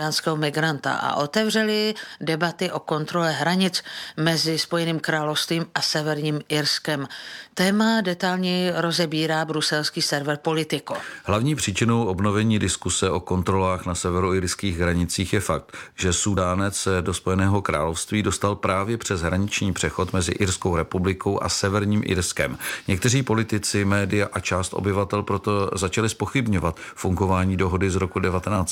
iránského migranta a otevřeli debaty o kontrole hranic mezi Spojeným královstvím a Severním Irskem. Téma detailně rozebírá bruselský server Politico. Hlavní příčinou obnovení diskuse o kontrolách na severoirských hranicích je fakt, že Súdánec do Spojeného království dostal právě přes hraniční přechod mezi Irskou republikou a Severním Irskem. Někteří politici, média a část obyvatel proto začali zpochybňovat fungování dohody z roku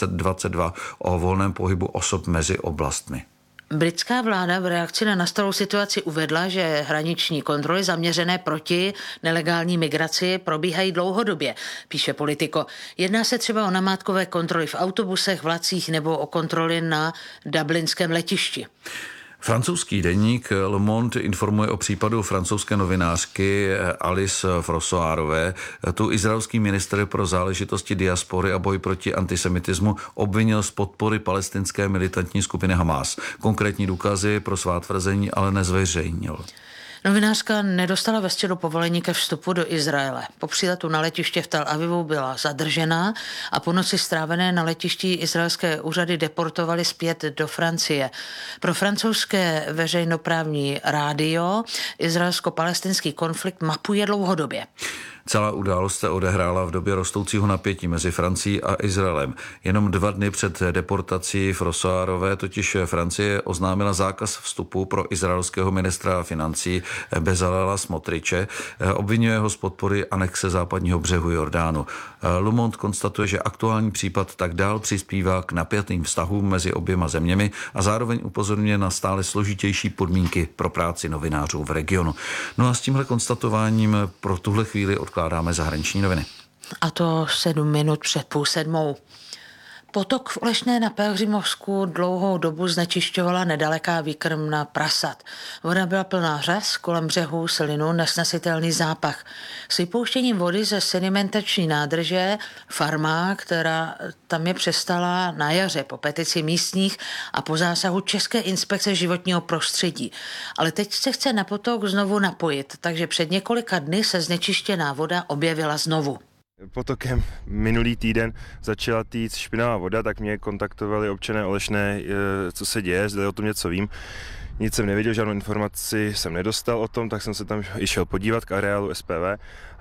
1922 o volném pohybu osob mezi oblastmi. Britská vláda v reakci na nastalou situaci uvedla, že hraniční kontroly zaměřené proti nelegální migraci probíhají dlouhodobě, píše Politico. Jedná se třeba o namátkové kontroly v autobusech, vlacích nebo o kontroly na dublinském letišti. Francouzský deník Le Monde informuje o případu francouzské novinářky Alice Frossoirové. Tu izraelský ministr pro záležitosti diaspory a boj proti antisemitismu obvinil z podpory palestinské militantní skupiny Hamas. Konkrétní důkazy pro svá tvrzení ale nezveřejnil. Novinářka nedostala ve středu povolení ke vstupu do Izraele. Po příletu na letiště v Tel Avivu byla zadržená a po noci strávené na letišti izraelské úřady deportovali zpět do Francie. Pro francouzské veřejnoprávní rádio izraelsko-palestinský konflikt mapuje dlouhodobě. Celá událost se odehrála v době rostoucího napětí mezi Francií a Izraelem. Jenom 2 dny před deportací Frossoirové totiž Francie oznámila zákaz vstupu pro izraelského ministra financí Bezalela Smotriče. Obvinuje ho z podpory anexe západního břehu Jordánu. Le Monde konstatuje, že aktuální případ tak dál přispívá k napjatým vztahům mezi oběma zeměmi a zároveň upozorňuje na stále složitější podmínky pro práci novinářů v regionu. No a s tímhle konstatováním pro tuhle chvíli odkládáme zahraniční noviny. A to 7 minut před 6:30. Potok v Olešné na Pelhřimovsku dlouhou dobu znečišťovala nedaleká výkrmna prasat. Voda byla plná řas, kolem břehu slinu nesnesitelný zápach. S vypouštěním vody ze sedimentační nádrže farma, která tam je, přestala na jaře po petici místních a po zásahu České inspekce životního prostředí. Ale teď se chce na potok znovu napojit, takže před několika dny se znečištěná voda objevila znovu. Potokem minulý týden začala týct špinavá voda, tak mě kontaktovali občané Olešné, co se děje, zda o tom něco vím. Nic jsem nevěděl, žádnou informaci jsem nedostal o tom, tak jsem se tam i šel podívat k areálu SPV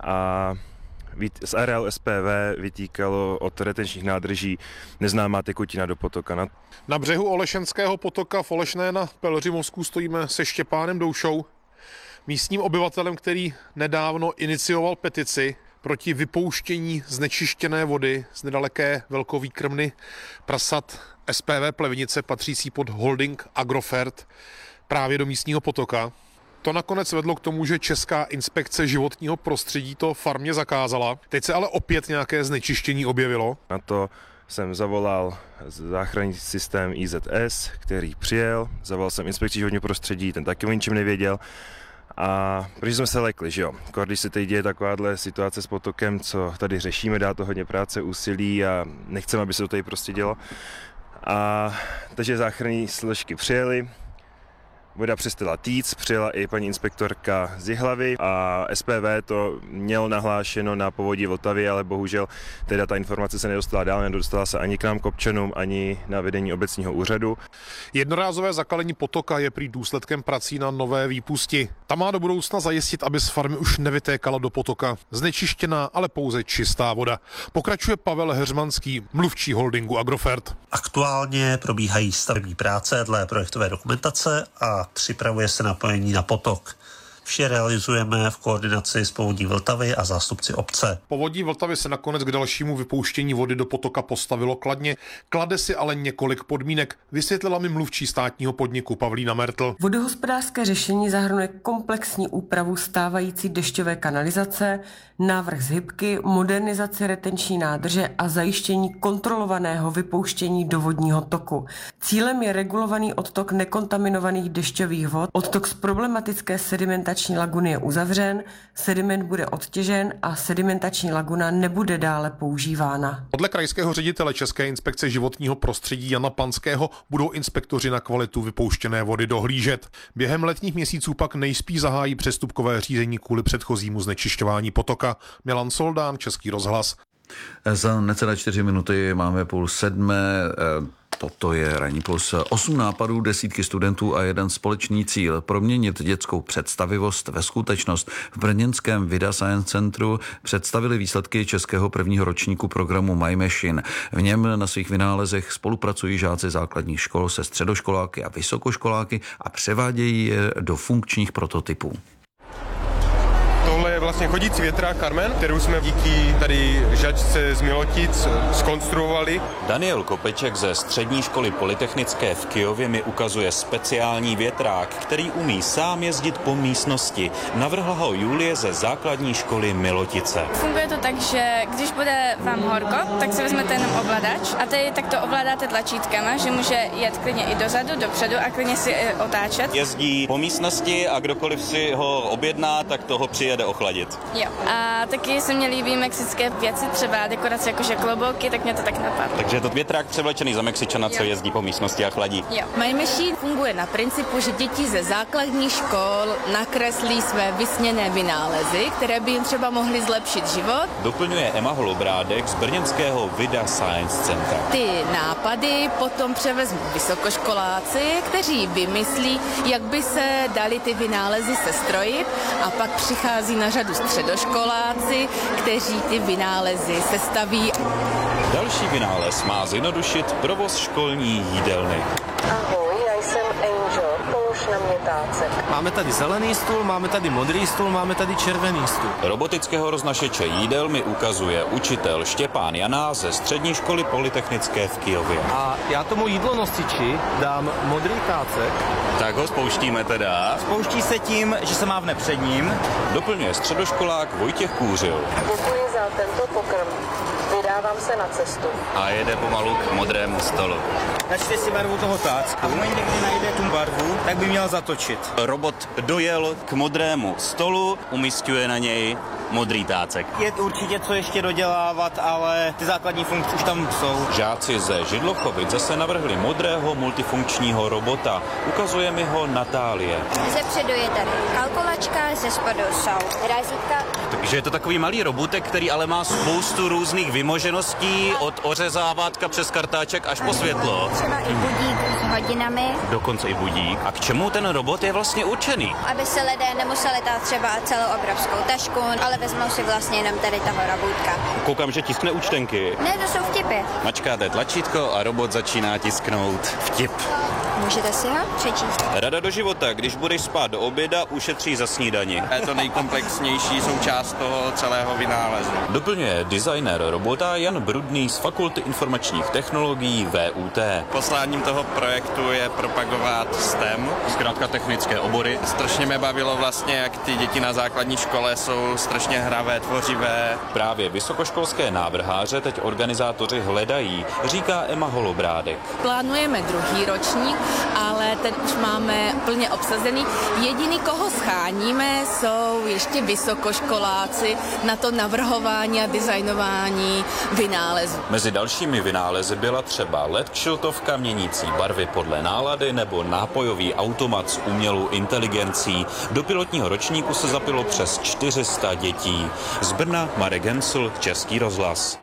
a z areálu SPV vytýkalo od retenčních nádrží neznámá tekutina do potoka. Na břehu Olešenského potoka v Olešné na Pelhřimovsku stojíme se Štěpánem Doušou, místním obyvatelem, který nedávno inicioval petici proti vypouštění znečištěné vody z nedaleké velkovýkrmny prasat SPV Plevnice patřící pod holding Agrofert právě do místního potoka. To nakonec vedlo k tomu, že Česká inspekce životního prostředí to farmě zakázala. Teď se ale opět nějaké znečištění objevilo. Na to jsem zavolal záchranný systém IZS, který přijel. Zavolal jsem inspekci životního prostředí, ten taky o ničem nevěděl. A protože jsme se lekli, že jo, když se teď děje takováhle situace s potokem, co tady řešíme, dá to hodně práce, úsilí a nechceme, aby se to tady prostě dělo. A takže záchranní složky přijeli, voda přestala týct, přijela i paní inspektorka z Jihlavy a SPV to mělo nahlášeno na povodí Vltavy, ale bohužel teda ta informace se nedostala dál, nedostala se ani k nám k občanům, ani na vedení obecního úřadu. Jednorázové zakalení potoka je prý důsledkem prací na nové výpusti. Ta má do budoucna zajistit, aby z farmy už nevytékala do potoka znečištěná, ale pouze čistá voda. Pokračuje Pavel Heřmanský, mluvčí holdingu Agrofert. Aktuálně probíhají stavební práce dle projektové dokumentace a připravuje se napojení na potok. Vše realizujeme v koordinaci s Povodí Vltavy a zástupci obce. Povodí Vltavy se nakonec k dalšímu vypouštění vody do potoka postavilo kladně, klade si ale několik podmínek, vysvětlila mi mluvčí státního podniku Pavlína Mertl. Vodohospodářské řešení zahrnuje komplexní úpravu stávající dešťové kanalizace, návrh zhybky, modernizaci retenční nádrže a zajištění kontrolovaného vypouštění do vodního toku. Cílem je regulovaný odtok nekontaminovaných dešťových vod, odtok z problematické sedimentační laguny je uzavřen, sediment bude odtěžen a sedimentační laguna nebude dále používána. Podle krajského ředitele České inspekce životního prostředí Jana Panského budou inspektoři na kvalitu vypouštěné vody dohlížet. Během letních měsíců pak nejspíš zahájí přestupkové řízení kvůli předchozímu znečišťování potoka. Milan Soldán, Český rozhlas. Za necelé 4 minuty máme 6:30. Toto je Ranní plus. 8 nápadů, desítky studentů a jeden společný cíl. Proměnit dětskou představivost ve skutečnost. V brněnském Vida Science Centru představili výsledky českého prvního ročníku programu My Machine. V něm na svých vynálezech spolupracují žáci základních škol se středoškoláky a vysokoškoláky a převádějí je do funkčních prototypů. Tohle je vlastně chodící větrák Carmen, kterou jsme díky tady žačce z Milotic zkonstruovali. Daniel Kopeček ze střední školy polytechnické v Kyjově mi ukazuje speciální větrák, který umí sám jezdit po místnosti. Navrhla ho Julie ze základní školy Milotice. Funguje to tak, že když bude vám horko, tak si vezmete jenom ovladač a tady tak to ovládáte tlačítkama, že může jet klidně i dozadu, dopředu a klidně si otáčet. Jezdí po místnosti a kdokoliv si ho objedná, tak toho přijede ochladit. Jo. A taky se mně líbí mexické věci, třeba dekorace jakože klobouky, tak mě to tak napadlo. Takže je to větrák převlečený za Mexičana, co jezdí po místnosti a chladí. Jo. My Machine funguje na principu, že děti ze základních škol nakreslí své vysněné vynálezy, které by jim třeba mohly zlepšit život. Doplňuje Emma Holobrádek z brněnského Vida Science Centra. Ty nápady potom převezmou vysokoškoláci, kteří vymyslí, jak by se dali ty vynálezy sestrojit, a pak přichází na řadu středoškoláci, kteří ty vynálezy sestaví. Další vynález má zjednodušit provoz školní jídelny. Ahoj, já jsem Angel, polož na mě tácek. Máme tady zelený stůl, máme tady modrý stůl, máme tady červený stůl. Robotického roznašeče jídel mi ukazuje učitel Štěpán Janá ze střední školy polytechnické v Kyjově. A já tomu jídlonosiči dám modrý tácek. Tak ho spouštíme teda. Spouští se tím, že se mávne před ním. Doplňuje středoškolák Vojtěch Kůřil. Děkuji za tento pokrm. Vydávám se na cestu. A jede pomalu k modrému stolu. Načte si barvu toho tácku. A v momentě, kdy najde tu barvu, tak by měl zatočit. Robot dojel k modrému stolu, umísťuje na něj modrý tácek. Je určitě co ještě dodělávat, ale ty základní funkce už tam jsou. Žáci ze Židlochovic zase navrhli modrého multifunkčního robota. Ukazuje mi ho Natálie. Ze předu je tady kalkulačka, ze spodu jsou razítka. Takže je to takový malý robotek, který ale má spoustu různých vymožeností, od ořezávátka přes kartáček až po světlo. Třeba i budík s hodinami. Dokonce i budík. A k čemu ten robot je vlastně určený? Aby se lidé nemuseli dát třeba celou obrovskou tašku, ale vezmou si vlastně jenom tady toho robůtka. Koukám, že tiskne účtenky. Ne, to jsou vtipy. Mačkáte tlačítko a robot začíná tisknout vtip. Můžete si ho přečíst. Rada do života, když budeš spát do oběda, ušetří za snídani. Je to nejkomplexnější součást toho celého vynálezu. Doplňuje designér robota Jan Brudný z Fakulty informačních technologií VUT. Posláním toho projektu je propagovat STEM, Zkrátka technické obory. Strašně mě bavilo vlastně, jak ty děti na základní škole jsou strašně hravé, tvořivé. Právě vysokoškolské návrháře teď organizátoři hledají, říká Emma Holobrádek. Plánujeme druhý ročník, ale ten už máme plně obsazený. Jediný, koho scháníme, jsou ještě vysokoškoláci na to navrhování a designování vynálezů. Mezi dalšími vynálezy byla třeba LED kšiltovka měnící barvy podle nálady nebo nápojový automat s umělou inteligencí. Do pilotního ročníku se zapilo přes 400 dětí. Z Brna Marek Hensl, Český rozhlas.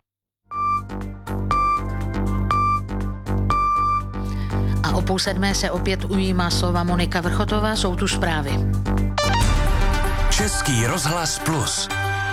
A o 6:30 se opět ujímá slova Monika Vrchotová, jsou tu zprávy. Český rozhlas Plus.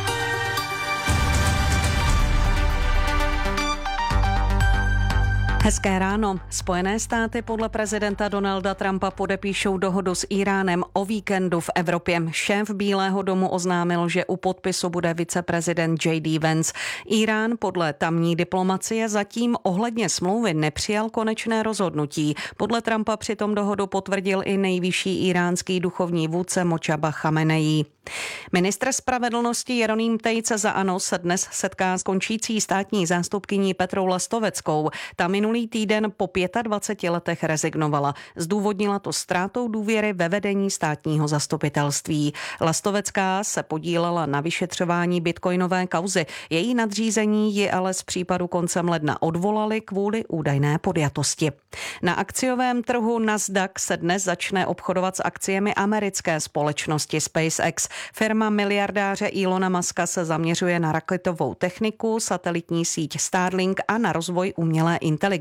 Hezké ráno. Spojené státy podle prezidenta Donalda Trumpa podepíšou dohodu s Íránem o víkendu v Evropě. Šéf Bílého domu oznámil, že u podpisu bude viceprezident J.D. Vance. Írán podle tamní diplomacie zatím ohledně smlouvy nepřijal konečné rozhodnutí. Podle Trumpa přitom dohodu potvrdil i nejvyšší íránský duchovní vůdce Močaba Chameneí. Ministr spravedlnosti Jeroným Tejc za ANO se dnes setká s končící státní zástupkyní Petrou Lastoveckou. Ta minulý týden po 25 letech rezignovala. Zdůvodnila to ztrátou důvěry ve vedení státního zastupitelství. Lastovecká se podílela na vyšetřování bitcoinové kauzy. Její nadřízení ji ale z případu koncem ledna odvolali kvůli údajné podjatosti. Na akciovém trhu Nasdaq se dnes začne obchodovat s akciemi americké společnosti SpaceX. Firma miliardáře Elona Muska se zaměřuje na raketovou techniku, satelitní síť Starlink a na rozvoj umělé inteligence.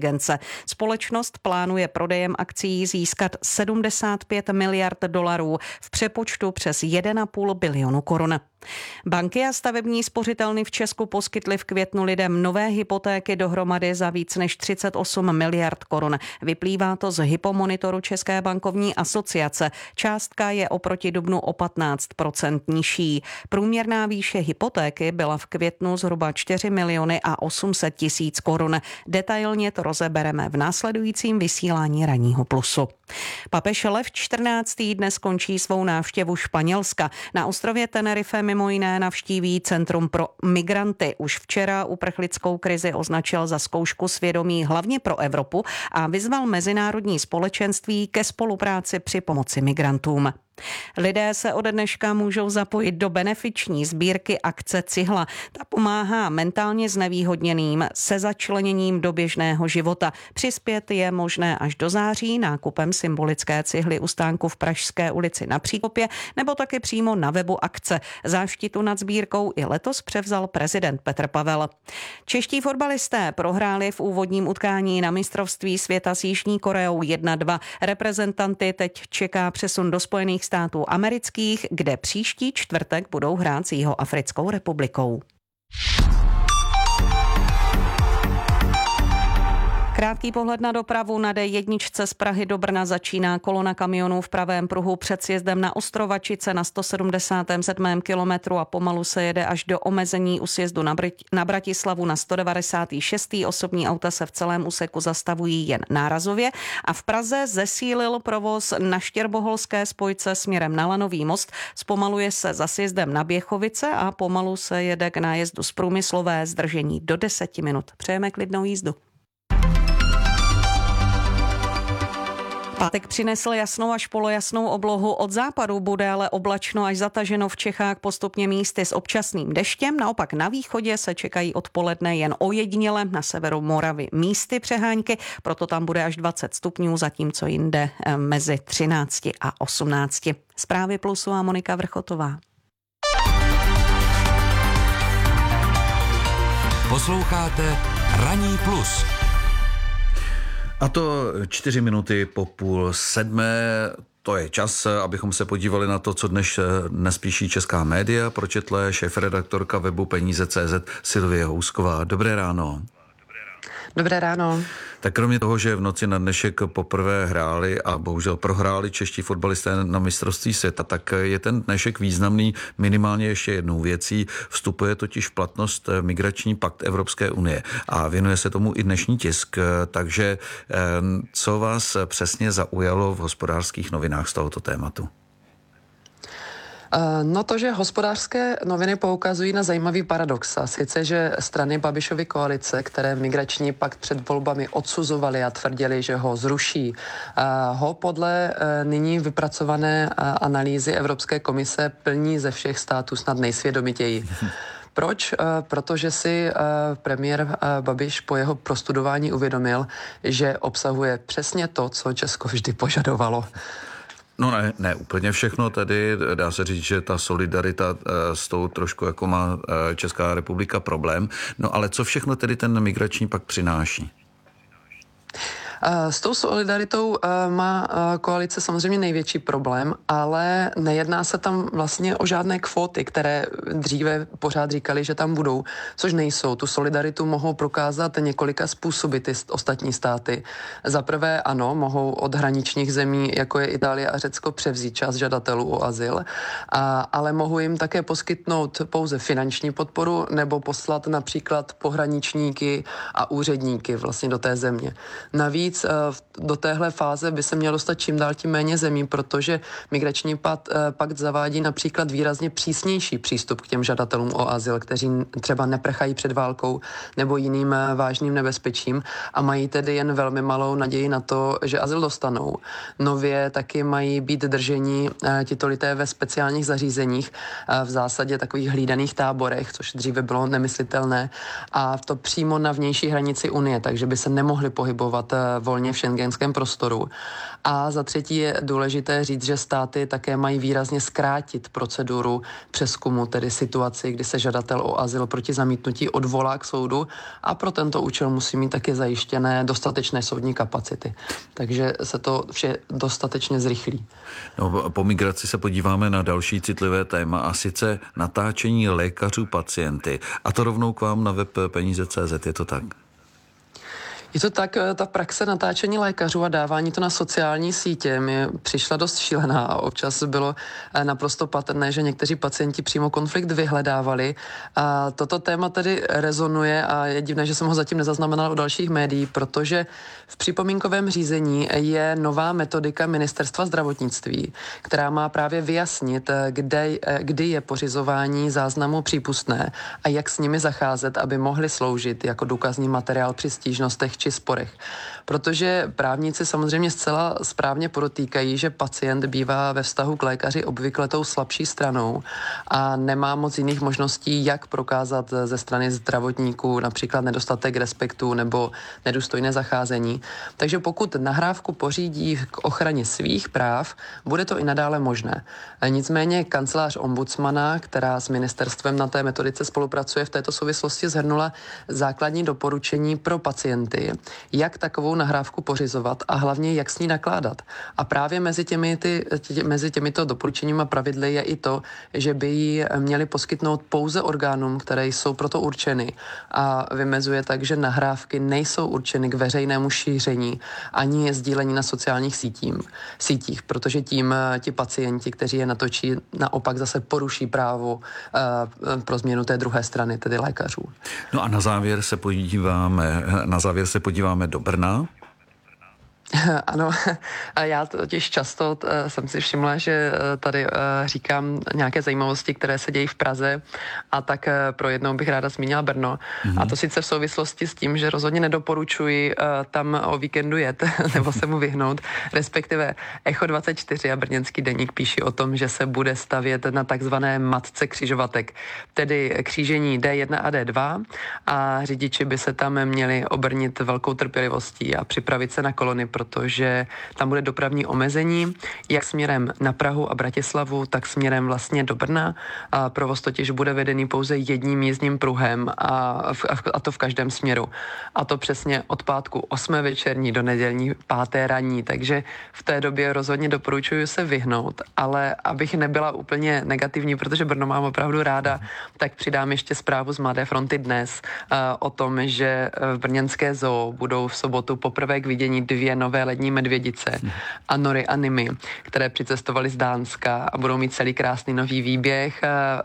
inteligence. Společnost plánuje prodejem akcií získat 75 miliard dolarů, v přepočtu přes 1,5 bilionu korun. Banky a stavební spořitelny v Česku poskytly v květnu lidem nové hypotéky dohromady za víc než 38 miliard korun. Vyplývá to z hypomonitoru České bankovní asociace. Částka je oproti dubnu o 15% nižší. Průměrná výše hypotéky byla v květnu zhruba 4 miliony a 800 tisíc korun. Detailně to rozebereme v následujícím vysílání Ranního plusu. Papež Lev 14. dnes končí svou návštěvu Španělska. Na ostrově Tenerife mimo jiné navštíví Centrum pro migranty. Už včera uprchlickou krizi označil za zkoušku svědomí hlavně pro Evropu a vyzval mezinárodní společenství ke spolupráci při pomoci migrantům. Lidé se ode dneška můžou zapojit do benefiční sbírky akce Cihla. Ta pomáhá mentálně znevýhodněným se začleněním do běžného života. Přispět je možné až do září nákupem symbolické cihly u stánku v Pražské ulici na Příkopě nebo taky přímo na webu akce. Záštitu nad sbírkou i letos převzal prezident Petr Pavel. Čeští fotbalisté prohráli v úvodním utkání na mistrovství světa s Jižní Koreou 1-2. Reprezentanty teď čeká přesun do Spojených států amerických, kde příští čtvrtek budou hrát s Jihoafrickou republikou. Krátký pohled na dopravu. Na D1 z Prahy do Brna začíná kolona kamionů v pravém pruhu před sjezdem na Ostrovačice na 177. kilometru a pomalu se jede až do omezení u sjezdu na Bratislavu na 196. Osobní auta se v celém úseku zastavují jen nárazově a v Praze zesílil provoz na Štěrboholské spojce směrem na Lanový most. Zpomaluje se za sjezdem na Běchovice a pomalu se jede k nájezdu z Průmyslové, zdržení do 10 minut. Přejeme klidnou jízdu. Pátek přinesl jasnou až polojasnou oblohu. Od západu bude ale oblačno až zataženo v Čechách postupně místy s občasným deštěm. Naopak na východě se čekají odpoledne jen ojediněle, na severu Moravy místy přehánky, proto tam bude až 20 stupňů, zatímco jinde mezi 13 a 18. Zprávy Plusu a Monika Vrchotová. Posloucháte Ranní plus. A to 4 minuty po 6:30. To je čas, abychom se podívali na to, co dnes píší česká média. Pročetle šéfredaktorka webu Peníze.cz Silvie Housková. Dobré ráno. Dobré ráno. Tak kromě toho, že v noci na dnešek poprvé hráli a bohužel prohráli čeští fotbalisté na mistrovství světa, tak je ten dnešek významný minimálně ještě jednou věcí. Vstupuje totiž v platnost migrační pakt Evropské unie a věnuje se tomu i dnešní tisk. Takže co vás přesně zaujalo v Hospodářských novinách z tohoto tématu? No to, že Hospodářské noviny poukazují na zajímavý paradox, a sice, že strany Babišovy koalice, které migrační pakt před volbami odsuzovaly a tvrdili, že ho zruší, ho podle nyní vypracované analýzy Evropské komise plní ze všech států snad nejsvědomitěji. Proč? Protože si premiér Babiš po jeho prostudování uvědomil, že obsahuje přesně to, co Česko vždy požadovalo. No ne úplně všechno, tady dá se říct, že ta solidarita s tou trošku jako má Česká republika problém. No ale co všechno tedy ten migrační pakt přináší? S tou solidaritou má koalice samozřejmě největší problém, ale nejedná se tam vlastně o žádné kvóty, které dříve pořád říkali, že tam budou, což nejsou. Tu solidaritu mohou prokázat několika způsoby ty ostatní státy. Za prvé ano, mohou od hraničních zemí, jako je Itálie a Řecko, převzít část žadatelů o azyl, ale mohou jim také poskytnout pouze finanční podporu nebo poslat například pohraničníky a úředníky vlastně do té země. Navíc do téhle fáze by se mělo dostat čím dál tím méně zemí, protože migrační pakt zavádí například výrazně přísnější přístup k těm žadatelům o azyl, kteří třeba neprchají před válkou nebo jiným vážným nebezpečím a mají tedy jen velmi malou naději na to, že azyl dostanou. Nově taky mají být drženi tito lidé ve speciálních zařízeních, v zásadě takových hlídaných táborech, což dříve bylo nemyslitelné, a to přímo na vnější hranici Unie, takže by se nemohli pohybovat volně v schengenském prostoru. A za třetí je důležité říct, že státy také mají výrazně zkrátit proceduru přezkumu, tedy situaci, kdy se žadatel o azyl proti zamítnutí odvolá k soudu a pro tento účel musí mít také zajištěné dostatečné soudní kapacity. Takže se to vše dostatečně zrychlí. No, po migraci se podíváme na další citlivé téma a sice natáčení lékařů pacienty. A to rovnou k vám na web peníze.cz, je to tak? Je to tak, ta praxe natáčení lékařů a dávání to na sociální sítě mi přišla dost šílená a občas bylo naprosto patrné, že někteří pacienti přímo konflikt vyhledávali. A toto téma tedy rezonuje a je divné, že jsem ho zatím nezaznamenal u dalších médií, protože v připomínkovém řízení je nová metodika Ministerstva zdravotnictví, která má právě vyjasnit, kdy je pořizování záznamu přípustné a jak s nimi zacházet, aby mohly sloužit jako důkazní materiál při stížnostech či sporech. Protože právníci samozřejmě zcela správně podotýkají, že pacient bývá ve vztahu k lékaři obvykle tou slabší stranou a nemá moc jiných možností, jak prokázat ze strany zdravotníků například nedostatek respektu nebo nedůstojné zacházení. Takže pokud nahrávku pořídí k ochraně svých práv, bude to i nadále možné. Nicméně kancelář ombudsmana, která s ministerstvem na té metodice spolupracuje, v této souvislosti shrnula základní doporučení pro pacienty, jak takovou nahrávku pořizovat a hlavně jak s ní nakládat. A právě mezi těmito doporučeními a pravidly je i to, že by ji měli poskytnout pouze orgánům, které jsou proto určeny a vymezuje tak, že nahrávky nejsou určeny k veřejnému šíření ani sdílení na sociálních sítích, protože tím ti pacienti, kteří je natočí, naopak zase poruší právo pro změnu té druhé strany, tedy lékařů. No a na závěr se podíváme do Brna. Ano, já totiž často jsem si všimla, že tady říkám nějaké zajímavosti, které se dějí v Praze a tak pro jednou bych ráda zmínila Brno. A to sice v souvislosti s tím, že rozhodně nedoporučuji tam o víkendu jet nebo se mu vyhnout, respektive Echo 24 a brněnský deník píší o tom, že se bude stavět na takzvané matce křižovatek, tedy křížení D1 a D2 a řidiči by se tam měli obrnit velkou trpělivostí a připravit se na kolony, protože tam bude dopravní omezení, jak směrem na Prahu a Bratislavu, tak směrem vlastně do Brna. A provoz totiž bude vedený pouze jedním jízdním pruhem a to v každém směru. A to přesně od pátku 8 večerní do nedělní 5 ranní, takže v té době rozhodně doporučuji se vyhnout, ale abych nebyla úplně negativní, protože Brno mám opravdu ráda, tak přidám ještě zprávu z Mladé fronty dnes o tom, že v brněnské zoo budou v sobotu poprvé k vidění 2 nové lední medvědice, Anory a Nimy, které přicestovaly z Dánska a budou mít celý krásný nový výběh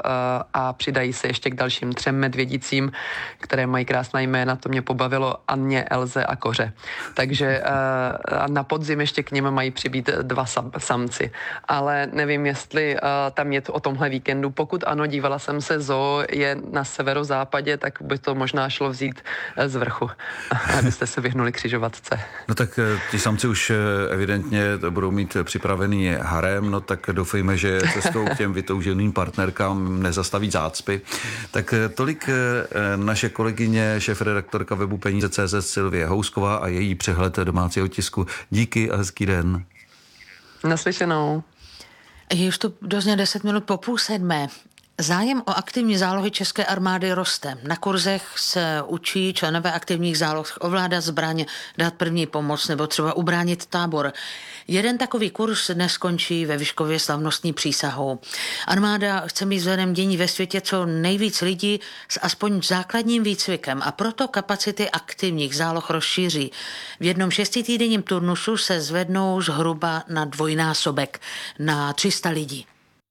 a přidají se ještě k dalším 3 medvědicím, které mají krásná jména, to mě pobavilo, Anně, Elze a Koře. Takže na podzim ještě k nim mají přibýt 2 samci. Ale nevím, jestli tam je to o tomhle víkendu. Pokud ano, dívala jsem se, zoo je na severozápadě, tak by to možná šlo vzít z vrchu, abyste se vyhnuli křižovatce. No tak ti samci už evidentně budou mít připravený harem, no tak doufejme, že cestou k těm vytouženým partnerkám nezastaví zácpy. Tak tolik naše kolegyně, šéfredaktorka webu peníze.cz Silvie Housková a její přehled domácího tisku. Díky a hezký den. Naslyšenou. Je už to dozně 10 minut po 6:30. Zájem o aktivní zálohy české armády roste. Na kurzech se učí členové aktivních záloh ovládat zbraň, dát první pomoc nebo třeba ubránit tábor. Jeden takový kurz dnes skončí ve Vyškově slavnostní přísahou. Armáda chce mít vzhledem dění ve světě co nejvíc lidí s aspoň základním výcvikem a proto kapacity aktivních záloh rozšíří. V jednom 6týdenním turnusu se zvednou zhruba na 2násobek, na 300 lidí.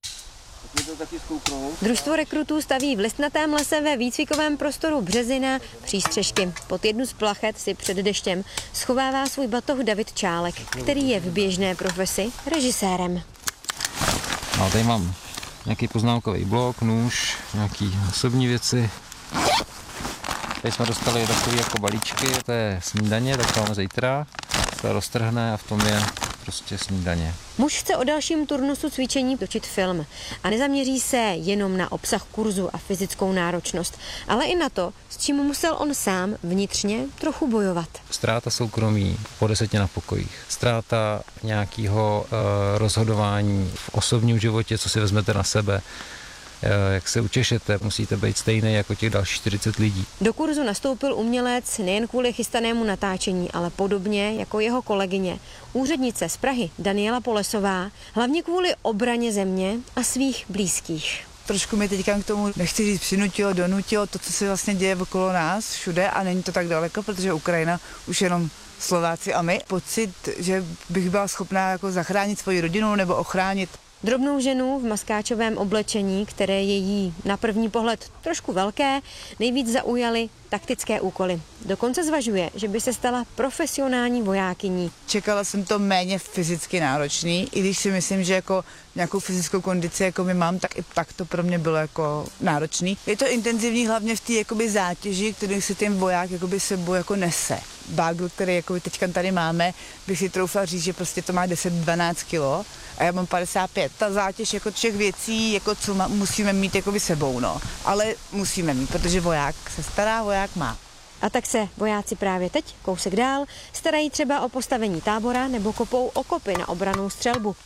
Družstvo rekrutů staví v listnatém lese ve výcvikovém prostoru Březina přístřešky. Pod jednu z plachet si před deštěm schovává svůj batoh David Čálek, který je v běžné profesi režisérem. No, tady mám nějaký poznámkový blok, nůž, nějaký osobní věci. Tady jsme dostali takové jako balíčky, to je snídaně, tak to máme zítra. To roztrhne a v tom je prostě snídaně. Muž chce o dalším turnusu cvičení točit film a nezaměří se jenom na obsah kurzu a fyzickou náročnost, ale i na to, s čím musel on sám vnitřně trochu bojovat. Ztráta soukromí po 10 na pokojích, ztráta nějakého rozhodování v osobním životě, co si vezmete na sebe, jak se utěšete, musíte být stejný jako těch dalších 40 lidí. Do kurzu nastoupil umělec nejen kvůli chystanému natáčení, ale podobně jako jeho kolegyně, úřednice z Prahy Daniela Polesová, hlavně kvůli obraně země a svých blízkých. Trošku mi teďka k tomu, nechci říct, přinutilo, donutilo to, co se vlastně děje okolo nás všude a není to tak daleko, protože Ukrajina už jenom Slováci a my. Pocit, že bych byla schopná jako zachránit svoji rodinu nebo ochránit. Drobnou ženu v maskáčovém oblečení, které je jí na první pohled trošku velké, nejvíc zaujaly taktické úkoly. Dokonce zvažuje, že by se stala profesionální vojákyní. Čekala jsem to méně fyzicky náročný, i když si myslím, že jako nějakou fyzickou kondici, jako my mám, tak i tak to pro mě bylo jako náročný. Je to intenzivní hlavně v té jakoby zátěži, kterou si ten voják jakoby sebou jako nese. Bágl, který jako teďka tady máme, bych si troufla říct, že prostě to má 10-12 kilo a já mám 55. Ta zátěž jako všech věcí, jako co musíme mít jakoby sebou, no. Ale musíme mít, protože voják se stará, voják má. A tak se vojáci právě teď, kousek dál, starají třeba o postavení tábora nebo kopou okopy na obrannou střelbu.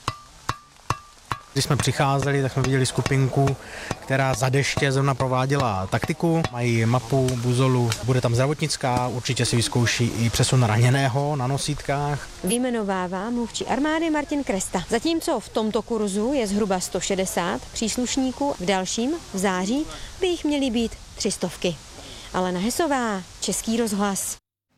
Když jsme přicházeli, tak jsme viděli skupinku, která za deště zrovna prováděla taktiku. Mají mapu, buzolu, bude tam zdravotnická, určitě si vyzkouší i přesun raněného na nosítkách. Vyjmenovává mluvčí armády Martin Kresta. Zatímco v tomto kurzu je zhruba 160 příslušníků, v dalším, v září, by jich měly být 300. Alena Hesová, Český rozhlas.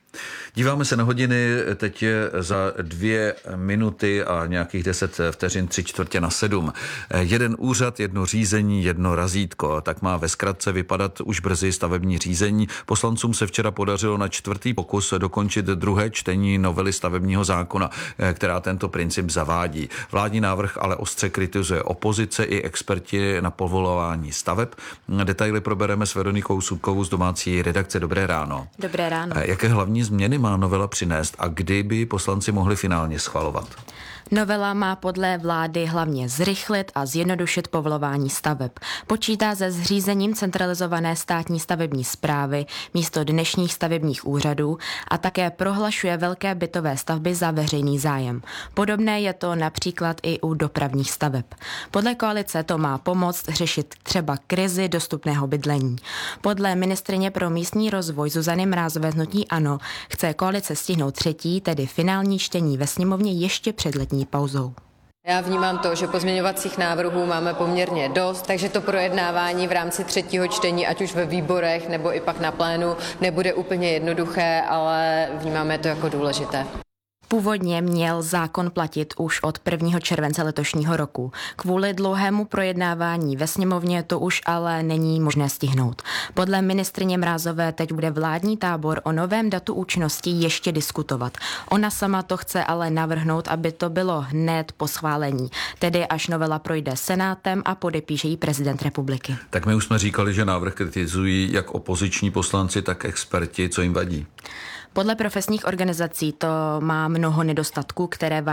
Díváme se na hodiny, teď je za 2 minuty a nějakých 10 vteřin 6:45. Jeden úřad, jedno řízení, jedno razítko. Tak má ve zkratce vypadat už brzy stavební řízení. Poslancům se včera podařilo na 4. pokus dokončit druhé čtení novely stavebního zákona, která tento princip zavádí. Vládní návrh ale ostře kritizuje opozice i experti na povolování staveb. Detaily probereme s Veronikou Sudkovou z domácí redakce. Dobré ráno. Dobré ráno. Jaké hlavní změny má novela přinést a kdy by poslanci mohli finálně schvalovat? Novela má podle vlády hlavně zrychlit a zjednodušit povolování staveb. Počítá se zřízením centralizované státní stavební správy místo dnešních stavebních úřadů a také prohlašuje velké bytové stavby za veřejný zájem. Podobné je to například i u dopravních staveb. Podle koalice to má pomoct řešit třeba krizi dostupného bydlení. Podle ministryně pro místní rozvoj Zuzany Mrázové z hnutí ANO chce koalice stihnout 3., tedy finální čtení ve sněmovně ještě před letní pauzou. Já vnímám to, že pozměňovacích návrhů máme poměrně dost, takže to projednávání v rámci 3. čtení, ať už ve výborech nebo i pak na plénu, nebude úplně jednoduché, ale vnímáme to jako důležité. Původně měl zákon platit už od 1. července letošního roku. Kvůli dlouhému projednávání ve sněmovně to už ale není možné stihnout. Podle ministryně Mrázové teď bude vládní tábor o novém datu účinnosti ještě diskutovat. Ona sama to chce ale navrhnout, aby to bylo hned po schválení, tedy až novela projde Senátem a podepíše ji prezident republiky. Tak my už jsme říkali, že návrh kritizují jak opoziční poslanci, tak experti. Co jim vadí? Podle profesních organizací to má mnoho nedostatků, které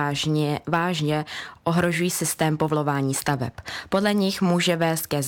vážně ohrožují systém povolování staveb. Podle nich může vést ke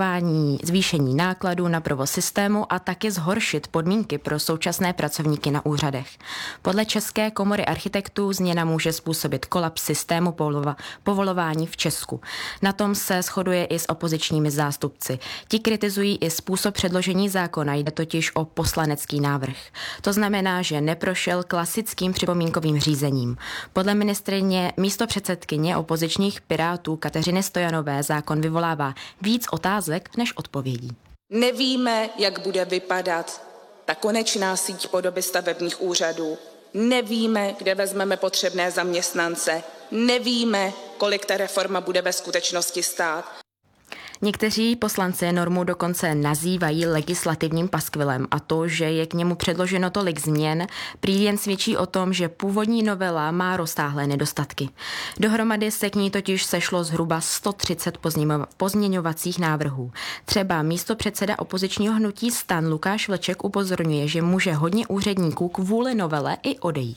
zvýšení nákladů na provoz systému a taky zhoršit podmínky pro současné pracovníky na úřadech. Podle České komory architektů změna může způsobit kolaps systému povolování v Česku. Na tom se shoduje i s opozičními zástupci. Ti kritizují i způsob předložení zákona, jde totiž o poslanecký návrh. To znamená, že neprošel klasickým připomínkovým řízením. Podle ministryně místopředsedkyně opozičních Pirátů Kateřiny Stojanové zákon vyvolává víc otázek než odpovědí. Nevíme, jak bude vypadat ta konečná síť podoby stavebních úřadů. Nevíme, kde vezmeme potřebné zaměstnance. Nevíme, kolik ta reforma bude ve skutečnosti stát. Někteří poslanci normu dokonce nazývají legislativním paskvilem a to, že je k němu předloženo tolik změn, prý jen svědčí o tom, že původní novela má rozsáhlé nedostatky. Dohromady se k ní totiž sešlo zhruba 130 pozměňovacích návrhů. Třeba místopředseda opozičního hnutí STAN Lukáš Vlček upozorňuje, že může hodně úředníků kvůli novele i odejít.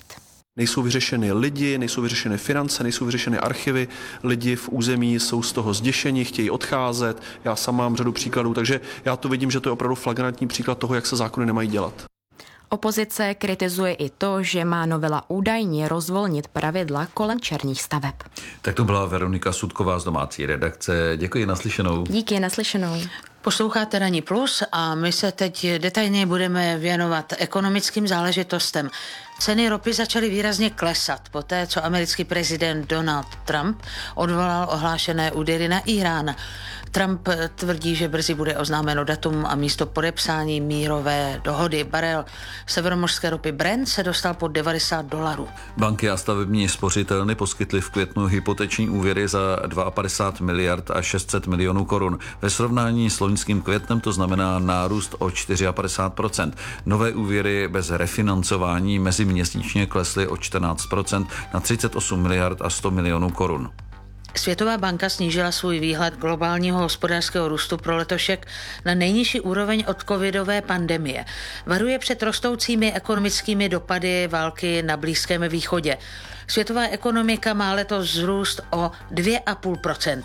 Nejsou vyřešeny lidi, nejsou vyřešeny finance, nejsou vyřešeny archivy, lidi v území jsou z toho zděšeni, chtějí odcházet, já sám mám řadu příkladů, takže já to vidím, že to je opravdu flagrantní příklad toho, jak se zákony nemají dělat. Opozice kritizuje i to, že má novela údajně rozvolnit pravidla kolem černých staveb. Tak to byla Veronika Sudková z domácí redakce. Děkuji, naslyšenou. Díky, naslyšenou. Posloucháte Ranní plus a my se teď detailně budeme věnovat ekonomickým záležitostem. Ceny ropy začaly výrazně klesat poté, co americký prezident Donald Trump odvolal ohlášené údery na Irán. Trump tvrdí, že brzy bude oznámeno datum a místo podepsání mírové dohody. Barel severomořské ropy Brent se dostal pod $90. Banky a stavební spořitelny poskytly v květnu hypoteční úvěry za 52 miliard a 600 milionů korun. Ve srovnání s loňským květnem to znamená nárůst o 54%. Nové úvěry bez refinancování meziměsíčně klesly o 14% na 38 miliard a 100 milionů korun. Světová banka snížila svůj výhled globálního hospodářského růstu pro letošek na nejnižší úroveň od covidové pandemie. Varuje před rostoucími ekonomickými dopady války na Blízkém východě. Světová ekonomika má letos vzrůst o 2,5%.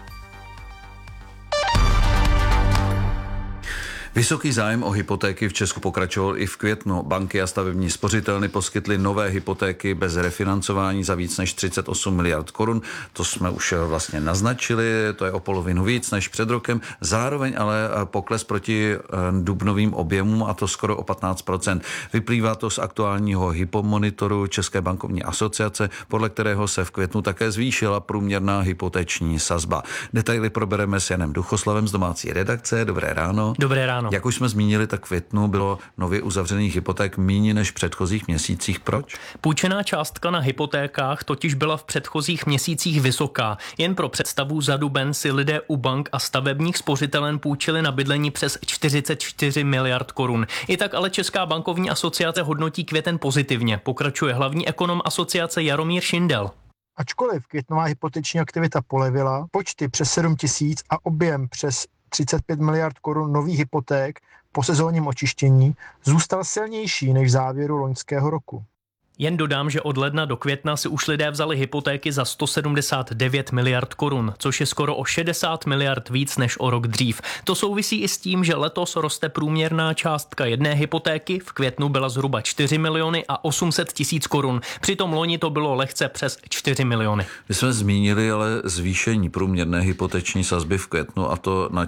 Vysoký zájem o hypotéky v Česku pokračoval i v květnu. Banky a stavební spořitelny poskytly nové hypotéky bez refinancování za víc než 38 miliard korun. To jsme už vlastně naznačili, to je o polovinu víc než před rokem. Zároveň ale pokles proti dubnovým objemům, a to skoro o 15%. Vyplývá to z aktuálního hypomonitoru České bankovní asociace, podle kterého se v květnu také zvýšila průměrná hypoteční sazba. Detaily probereme s Janem Duchoslavem z domácí redakce. Dobré ráno. Dobré ráno. Jak už jsme zmínili, tak v květnu bylo nově uzavřených hypoték méně než v předchozích měsících. Proč? Půjčená částka na hypotékách totiž byla v předchozích měsících vysoká. Jen pro představu, za duben si lidé u bank a stavebních spořitelen půjčili na bydlení přes 44 miliard korun. I tak ale Česká bankovní asociace hodnotí květen pozitivně. Pokračuje hlavní ekonom asociace Jaromír Šindel. Ačkoliv květnová hypoteční aktivita polevila, počty přes 7 000 a objem přes 35 miliard korun nových hypoték po sezónním očištění zůstal silnější než v závěru loňského roku. Jen dodám, že od ledna do května si už lidé vzali hypotéky za 179 miliard korun, což je skoro o 60 miliard víc než o rok dřív. To souvisí i s tím, že letos roste průměrná částka jedné hypotéky, v květnu byla zhruba 4 miliony a 800 tisíc korun. Přitom loni to bylo lehce přes 4 miliony. My jsme zmínili ale zvýšení průměrné hypoteční sazby v květnu, a to na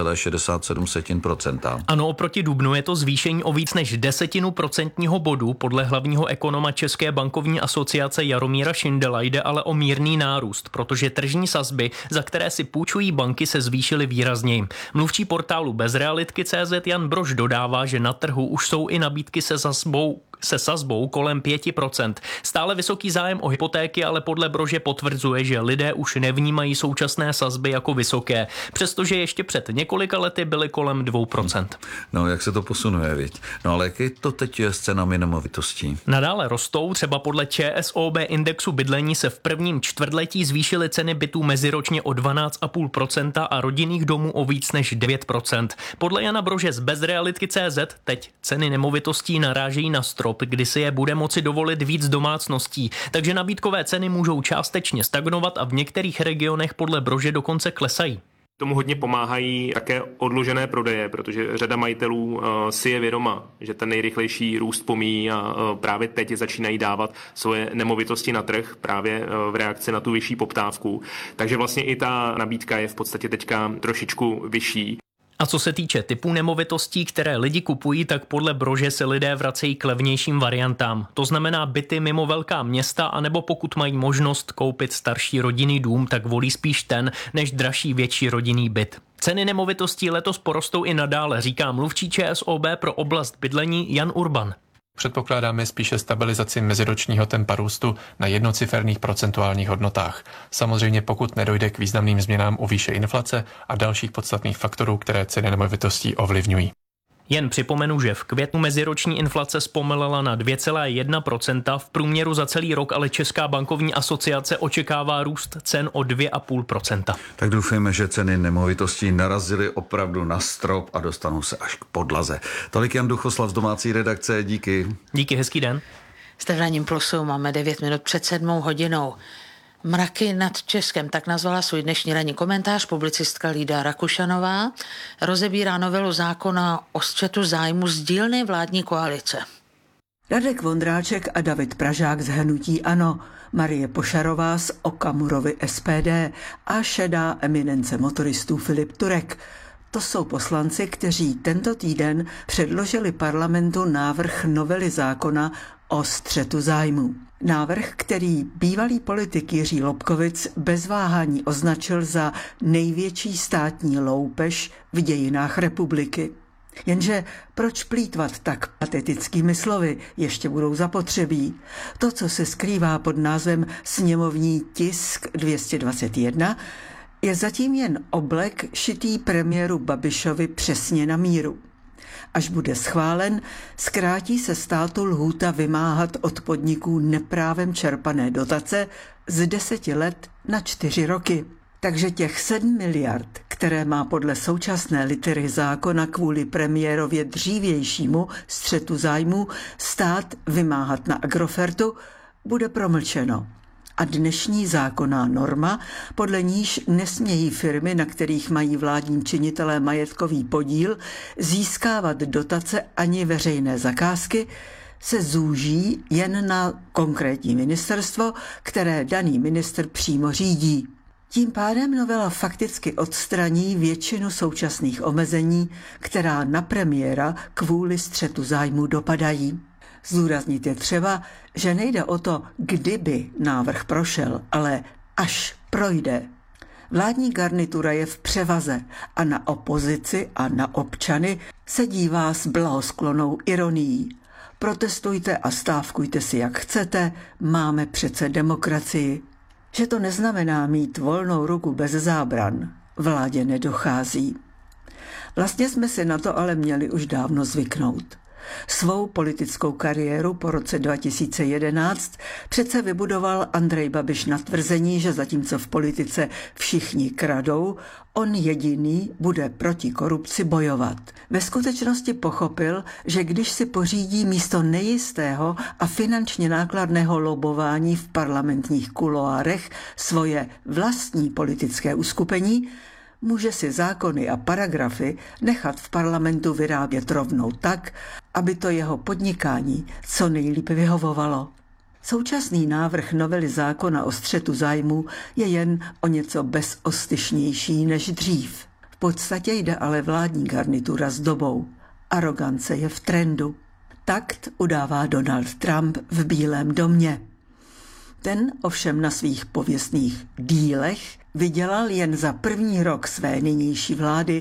4,67%. Ano, oproti dubnu je to zvýšení o víc než 0,1% bodu podle hlavního ekonoma České bankovní asociace Jaromíra Šindela. Jde ale o mírný nárůst, protože tržní sazby, za které si půjčují banky, se zvýšily výrazněji. Mluvčí portálu Bezrealitky.cz Jan Brož dodává, že na trhu už jsou i nabídky se sazbou kolem 5%. Stále vysoký zájem o hypotéky ale podle Brože potvrzuje, že lidé už nevnímají současné sazby jako vysoké, přestože ještě před několika lety byly kolem 2%. No, jak se to posunuje, viď? No, ale jak je to teď s cenami nemovitostí? Nadále rostou, třeba podle ČSOB indexu bydlení se v prvním čtvrtletí zvýšily ceny bytů meziročně o 12,5% a rodinných domů o víc než 9%. Podle Jana Brože z Bezrealitky.cz teď ceny nemovitostí narážejí na strop, kdy si je bude moci dovolit víc domácností, takže nabídkové ceny můžou částečně stagnovat a v některých regionech podle Brože dokonce klesají. Tomu hodně pomáhají také odložené prodeje, protože řada majitelů si je vědoma, že ten nejrychlejší růst pomíjí a právě teď začínají dávat svoje nemovitosti na trh právě v reakci na tu vyšší poptávku. Takže vlastně i ta nabídka je v podstatě teďka trošičku vyšší. A co se týče typů nemovitostí, které lidi kupují, tak podle Brože se lidé vracejí k levnějším variantám. To znamená byty mimo velká města, anebo pokud mají možnost koupit starší rodinný dům, tak volí spíš ten, než dražší větší rodinný byt. Ceny nemovitostí letos porostou i nadále, říká mluvčí ČSOB pro oblast bydlení Jan Urban. Předpokládáme spíše stabilizaci meziročního tempa růstu na jednociferných procentuálních hodnotách. Samozřejmě pokud nedojde k významným změnám u výše inflace a dalších podstatných faktorů, které ceny nemovitostí ovlivňují. Jen připomenu, že v květnu meziroční inflace zpomalila na 2,1%, v průměru za celý rok ale Česká bankovní asociace očekává růst cen o 2,5%. Tak doufejme, že ceny nemovitostí narazily opravdu na strop a dostanou se až k podlaze. Tolik Jan Duchoslav z domácí redakce, díky. Díky, hezký den. Jste v Ranním plusu, máme 9 minut před 7 hodinou. Mraky nad Českem, tak nazvala svůj dnešní ranní komentář publicistka Lída Rakušanová. Rozebírá novelu zákona o střetu zájmu z dílny vládní koalice. Radek Vondráček a David Pražák z hnutí ANO, Marie Pošarová z Okamurovy SPD a šedá eminence motoristů Filip Turek. To jsou poslanci, kteří tento týden předložili parlamentu návrh novely zákona o střetu zájmu. Návrh, který bývalý politik Jiří Lobkowicz bez váhání označil za největší státní loupež v dějinách republiky. Jenže proč plýtvat tak patetickými slovy, ještě budou zapotřebí. To, co se skrývá pod názvem sněmovní tisk 221, je zatím jen oblek šitý premiéru Babišovi přesně na míru. Až bude schválen, zkrátí se státu lhůta vymáhat od podniků neprávem čerpané dotace z 10 let na 4 roky. Takže těch 7 miliard, které má podle současné litery zákona kvůli premiérově dřívějšímu střetu zájmu stát vymáhat na Agrofertu, bude promlčeno. A dnešní zákonná norma, podle níž nesmějí firmy, na kterých mají vládní činitelé majetkový podíl, získávat dotace ani veřejné zakázky, se zúží jen na konkrétní ministerstvo, které daný ministr přímo řídí. Tím pádem novela fakticky odstraní většinu současných omezení, která na premiéra kvůli střetu zájmu dopadají. Zdůraznit je třeba, že nejde o to, kdyby návrh prošel, ale až projde. Vládní garnitura je v převaze a na opozici a na občany se dívá s blahosklonou ironií. Protestujte a stávkujte si jak chcete, máme přece demokracii. Že to neznamená mít volnou ruku bez zábran, vládě nedochází. Vlastně jsme si na to ale měli už dávno zvyknout. Svou politickou kariéru po roce 2011 přece vybudoval Andrej Babiš na tvrzení, že zatímco v politice všichni kradou, on jediný bude proti korupci bojovat. Ve skutečnosti pochopil, že když si pořídí místo nejistého a finančně nákladného lobování v parlamentních kuloárech svoje vlastní politické uskupení, může si zákony a paragrafy nechat v parlamentu vyrábět rovnou tak, aby to jeho podnikání co nejlíp vyhovovalo. Současný návrh novely zákona o střetu zájmů je jen o něco bezostyšnější než dřív. V podstatě jde ale vládní garnitura s dobou. Arogance je v trendu. Takt udává Donald Trump v Bílém domě. Ten ovšem na svých pověstných dílech vydělal jen za první rok své nynější vlády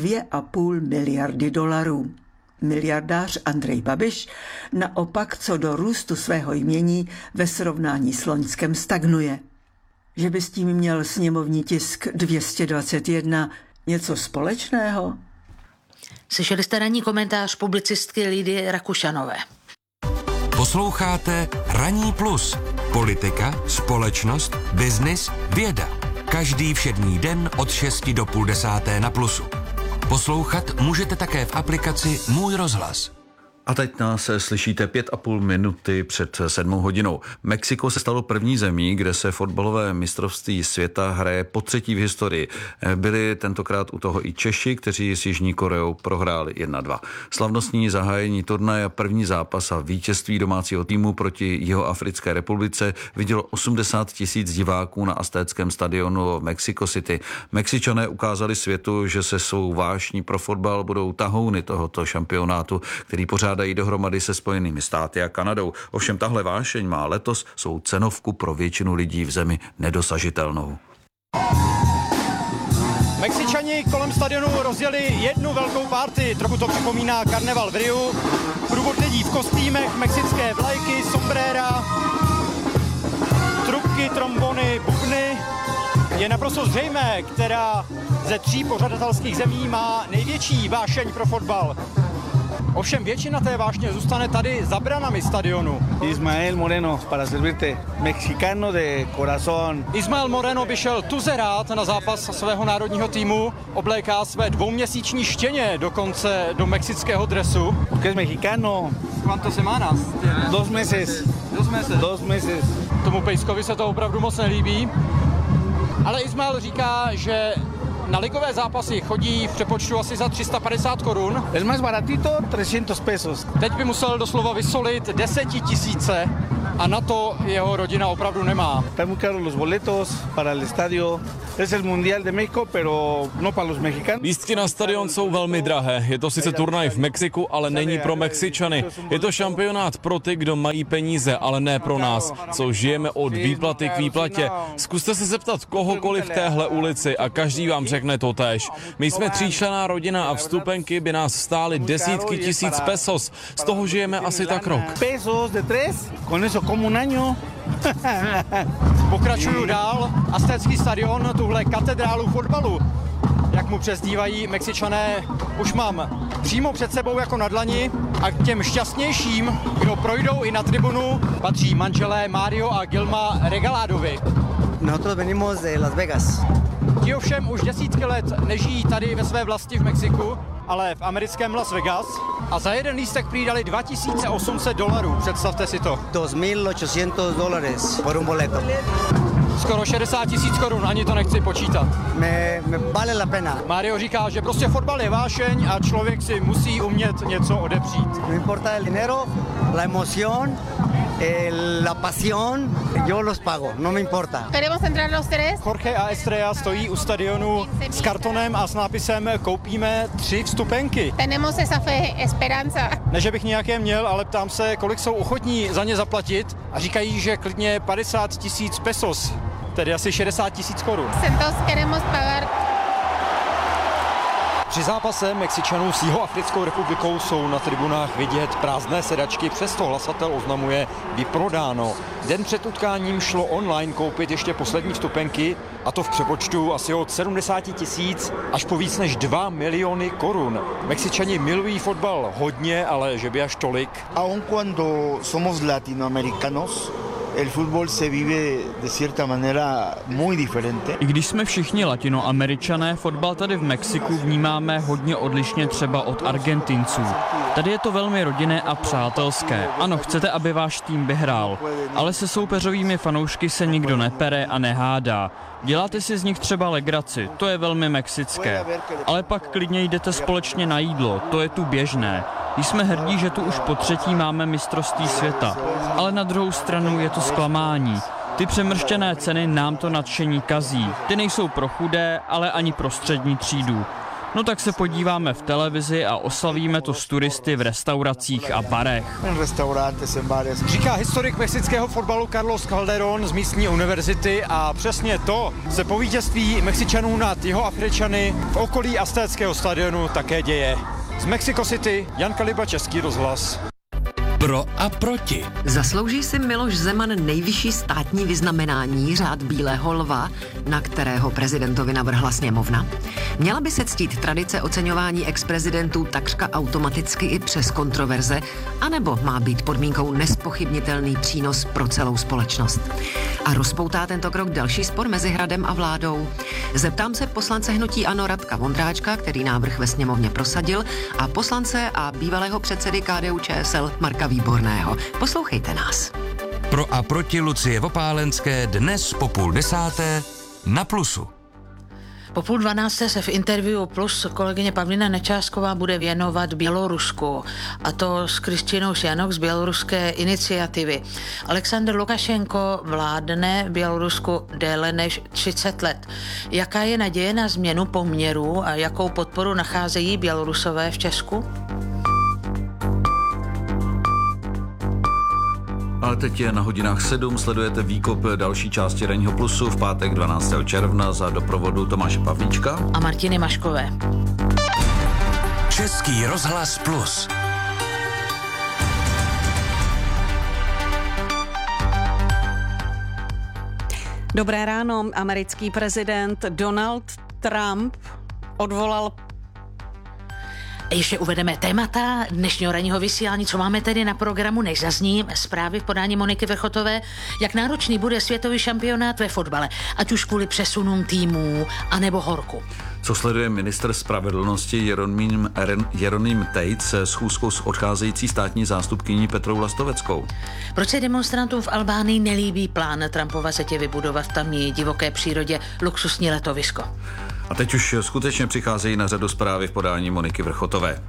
2,5 miliardy dolarů. Miliardář Andrej Babiš naopak co do růstu svého jmění ve srovnání s loňskem stagnuje. Že by s tím měl sněmovní tisk 221 něco společného? Slyšeli jste ranní komentář publicistky Lídy Rakušanové. Posloucháte Ranní plus. Politika, společnost, biznis, věda. Každý všední den od 6 do 9:30 na Plusu. Poslouchat můžete také v aplikaci Můj rozhlas. A teď nás slyšíte 5,5 minuty před 7 hodinou. Mexiko se stalo první zemí, kde se fotbalové mistrovství světa hraje po třetí v historii. Byli tentokrát u toho i Češi, kteří s Jižní Koreou prohráli 1-2. Slavnostní zahájení turnaje, první zápas a vítězství domácího týmu proti Jihoafrické republice vidělo 80 000 diváků na aztéckém stadionu Mexico City. Mexičané ukázali světu, že se svou vášní pro fotbal budou tahouny tohoto šampionátu, který pořádají dohromady se Spojenými státy a Kanadou. Ovšem tahle vášeň má letos svou cenovku pro většinu lidí v zemi nedosažitelnou. Mexičani kolem stadionu rozjeli jednu velkou party, trochu to připomíná karneval v Riu. Průvod lidí v kostýmech, mexické vlajky, sombrera, trubky, trombony, bubny. Je naprosto zřejmé, která ze 3 pořadatelských zemí má největší vášeň pro fotbal. Ovšem většina té vášně zůstane tady za branami stadionu. Ismael Moreno, para servirte, mexicano de corazón. Ismael Moreno by šel tuze rád na zápas svého národního týmu, obléká své 2měsíční štěně dokonce do mexického dresu. Porque es mexicano. ¿Cuánto semanas? 2 meses. 2 meses. Tomu Pejskovi se to opravdu moc nelíbí. Ale Ismail říká, že na ligové zápasy chodí v přepočtu asi za 350 korun. El más baratito, 300 pesos. Teď by musel doslova vysolit 10 000 a na to jeho rodina opravdu nemá. Están muy caros los boletos para el estadio. Es el Mundial de México, pero no para los mexicanos. Lístky na stadion jsou velmi drahé. Je to sice turnaj v Mexiku, ale není pro Mexičany. Je to šampionát pro ty, kdo mají peníze, ale ne pro nás, co žijeme od výplaty k výplatě. Zkuste se zeptat kohokoliv v téhle ulici a každý vám řekne totéž. My jsme 3členná rodina a vstupenky by nás stály desítky tisíc pesos. Z toho žijeme asi tak rok. Pesos de 3, con eso como un año. Pokračuju dál. Aztécký stadion, tuhle katedrálu fotbalu, jak mu přezdívají Mexičané, už mám přímo před sebou jako na dlani a k těm šťastnějším, kdo projdou i na tribunu, patří manželé Mario a Gilma Regaládovi. Nosotros venimos de Las Vegas. Ti ovšem už desítky let nežijí tady ve své vlasti v Mexiku, ale v americkém Las Vegas a za jeden lístek přidali $2,800, představte si to. $2,800 por un boleto. Skoro 60 000 korun, ani to nechci počítat. Me vale la pena. Mario říká, že prostě fotbal je vášeň a člověk si musí umět něco odepřít. No importa el dinero, la emoción, la pasión, yo los pago, no me importa. Queremos entrar los tres. Jorge a Estrella stojí u stadionu s kartonem a s nápisem koupíme 3 vstupenky. Tenemos esa fe, esperanza. Ne, že bych nějaké měl, ale ptám se, kolik jsou ochotní za ně zaplatit a říkají, že klidně 50 000 pesos, tedy asi 60 000 korun. Entonces queremos pagar. Při zápase Mexičanů s Jihoafrickou republikou jsou na tribunách vidět prázdné sedačky, přesto hlasatel oznamuje vyprodáno. Den před utkáním šlo online koupit ještě poslední vstupenky, a to v přepočtu asi od 70 000 až po víc než 2 miliony korun. Mexičani milují fotbal hodně, ale že by až tolik. Aun cuando somos latinoamericanos, el fútbol se vive de cierta manera muy diferente. I když jsme všichni latinoameričané, fotbal tady v Mexiku vnímáme hodně odlišně třeba od Argentinců. Tady je to velmi rodinné a přátelské. Ano, chcete, aby váš tým vyhrál, ale se soupeřovými fanoušky se nikdo nepere a nehádá. Děláte si z nich třeba legraci, to je velmi mexické, ale pak klidně jdete společně na jídlo, to je tu běžné. Jsme hrdí, že tu už po 3. máme mistrovství světa, ale na druhou stranu je to zklamání. Ty přemrštěné ceny nám to nadšení kazí. Ty nejsou pro chudé, ale ani pro střední třídu. No tak se podíváme v televizi a oslavíme to s turisty v restauracích a barech. Říká historik mexického fotbalu Carlos Calderón z místní univerzity a přesně to se po vítězství Mexičanů nad Jihoafričany v okolí Aztéckého stadionu také děje. Z Mexico City, Jan Kaliba, Český rozhlas. Pro a proti. Zaslouží si Miloš Zeman nejvyšší státní vyznamenání Řád bílého lva, na kterého prezidentovi navrhla sněmovna? Měla by se ctít tradice oceňování exprezidentů takřka automaticky i přes kontroverze, anebo má být podmínkou nespochybnitelný přínos pro celou společnost? A rozpoutá tento krok další spor mezi Hradem a vládou? Zeptám se poslance hnutí ANO Radka Vondráčka, který návrh ve sněmovně prosadil, a poslance a bývalého předsedy KDU-ČSL Marka Výborného. Poslouchejte nás. Pro a proti Lucie Vopálenské dnes po 11:30 na Plusu. Po 11:30 se v interview Plus kolegyně Pavlína Nečásková bude věnovat Bělorusku, a to s Kristinou Šjanok z běloruské iniciativy. Alexander Lukašenko vládne Bělorusku déle než 30 let. Jaká je naděje na změnu poměrů a jakou podporu nacházejí Bělorusové v Česku? A teď je na hodinách 7, sledujete výkop další části Ranního Plusu v pátek 12. června za doprovodu Tomáše Pavlíčka a Martiny Maškové. Český rozhlas Plus. Dobré ráno. Americký prezident Donald Trump odvolal Ještě uvedeme témata dnešního ranního vysílání, co máme tedy na programu, než zazní zprávy v podání Moniky Vrchotové, jak náročný bude světový šampionát ve fotbale, ať už kvůli přesunům týmů, anebo horku. Co sleduje ministr spravedlnosti Jeroným Tejc se schůzkou s odcházející státní zástupkyní Petrou Lastoveckou. Proč se demonstrantům v Albánii nelíbí plán Trumpova setě vybudovat v tamní divoké přírodě luxusní letovisko? A teď už skutečně přicházejí na řadu zprávy v podání Moniky Vrchotové.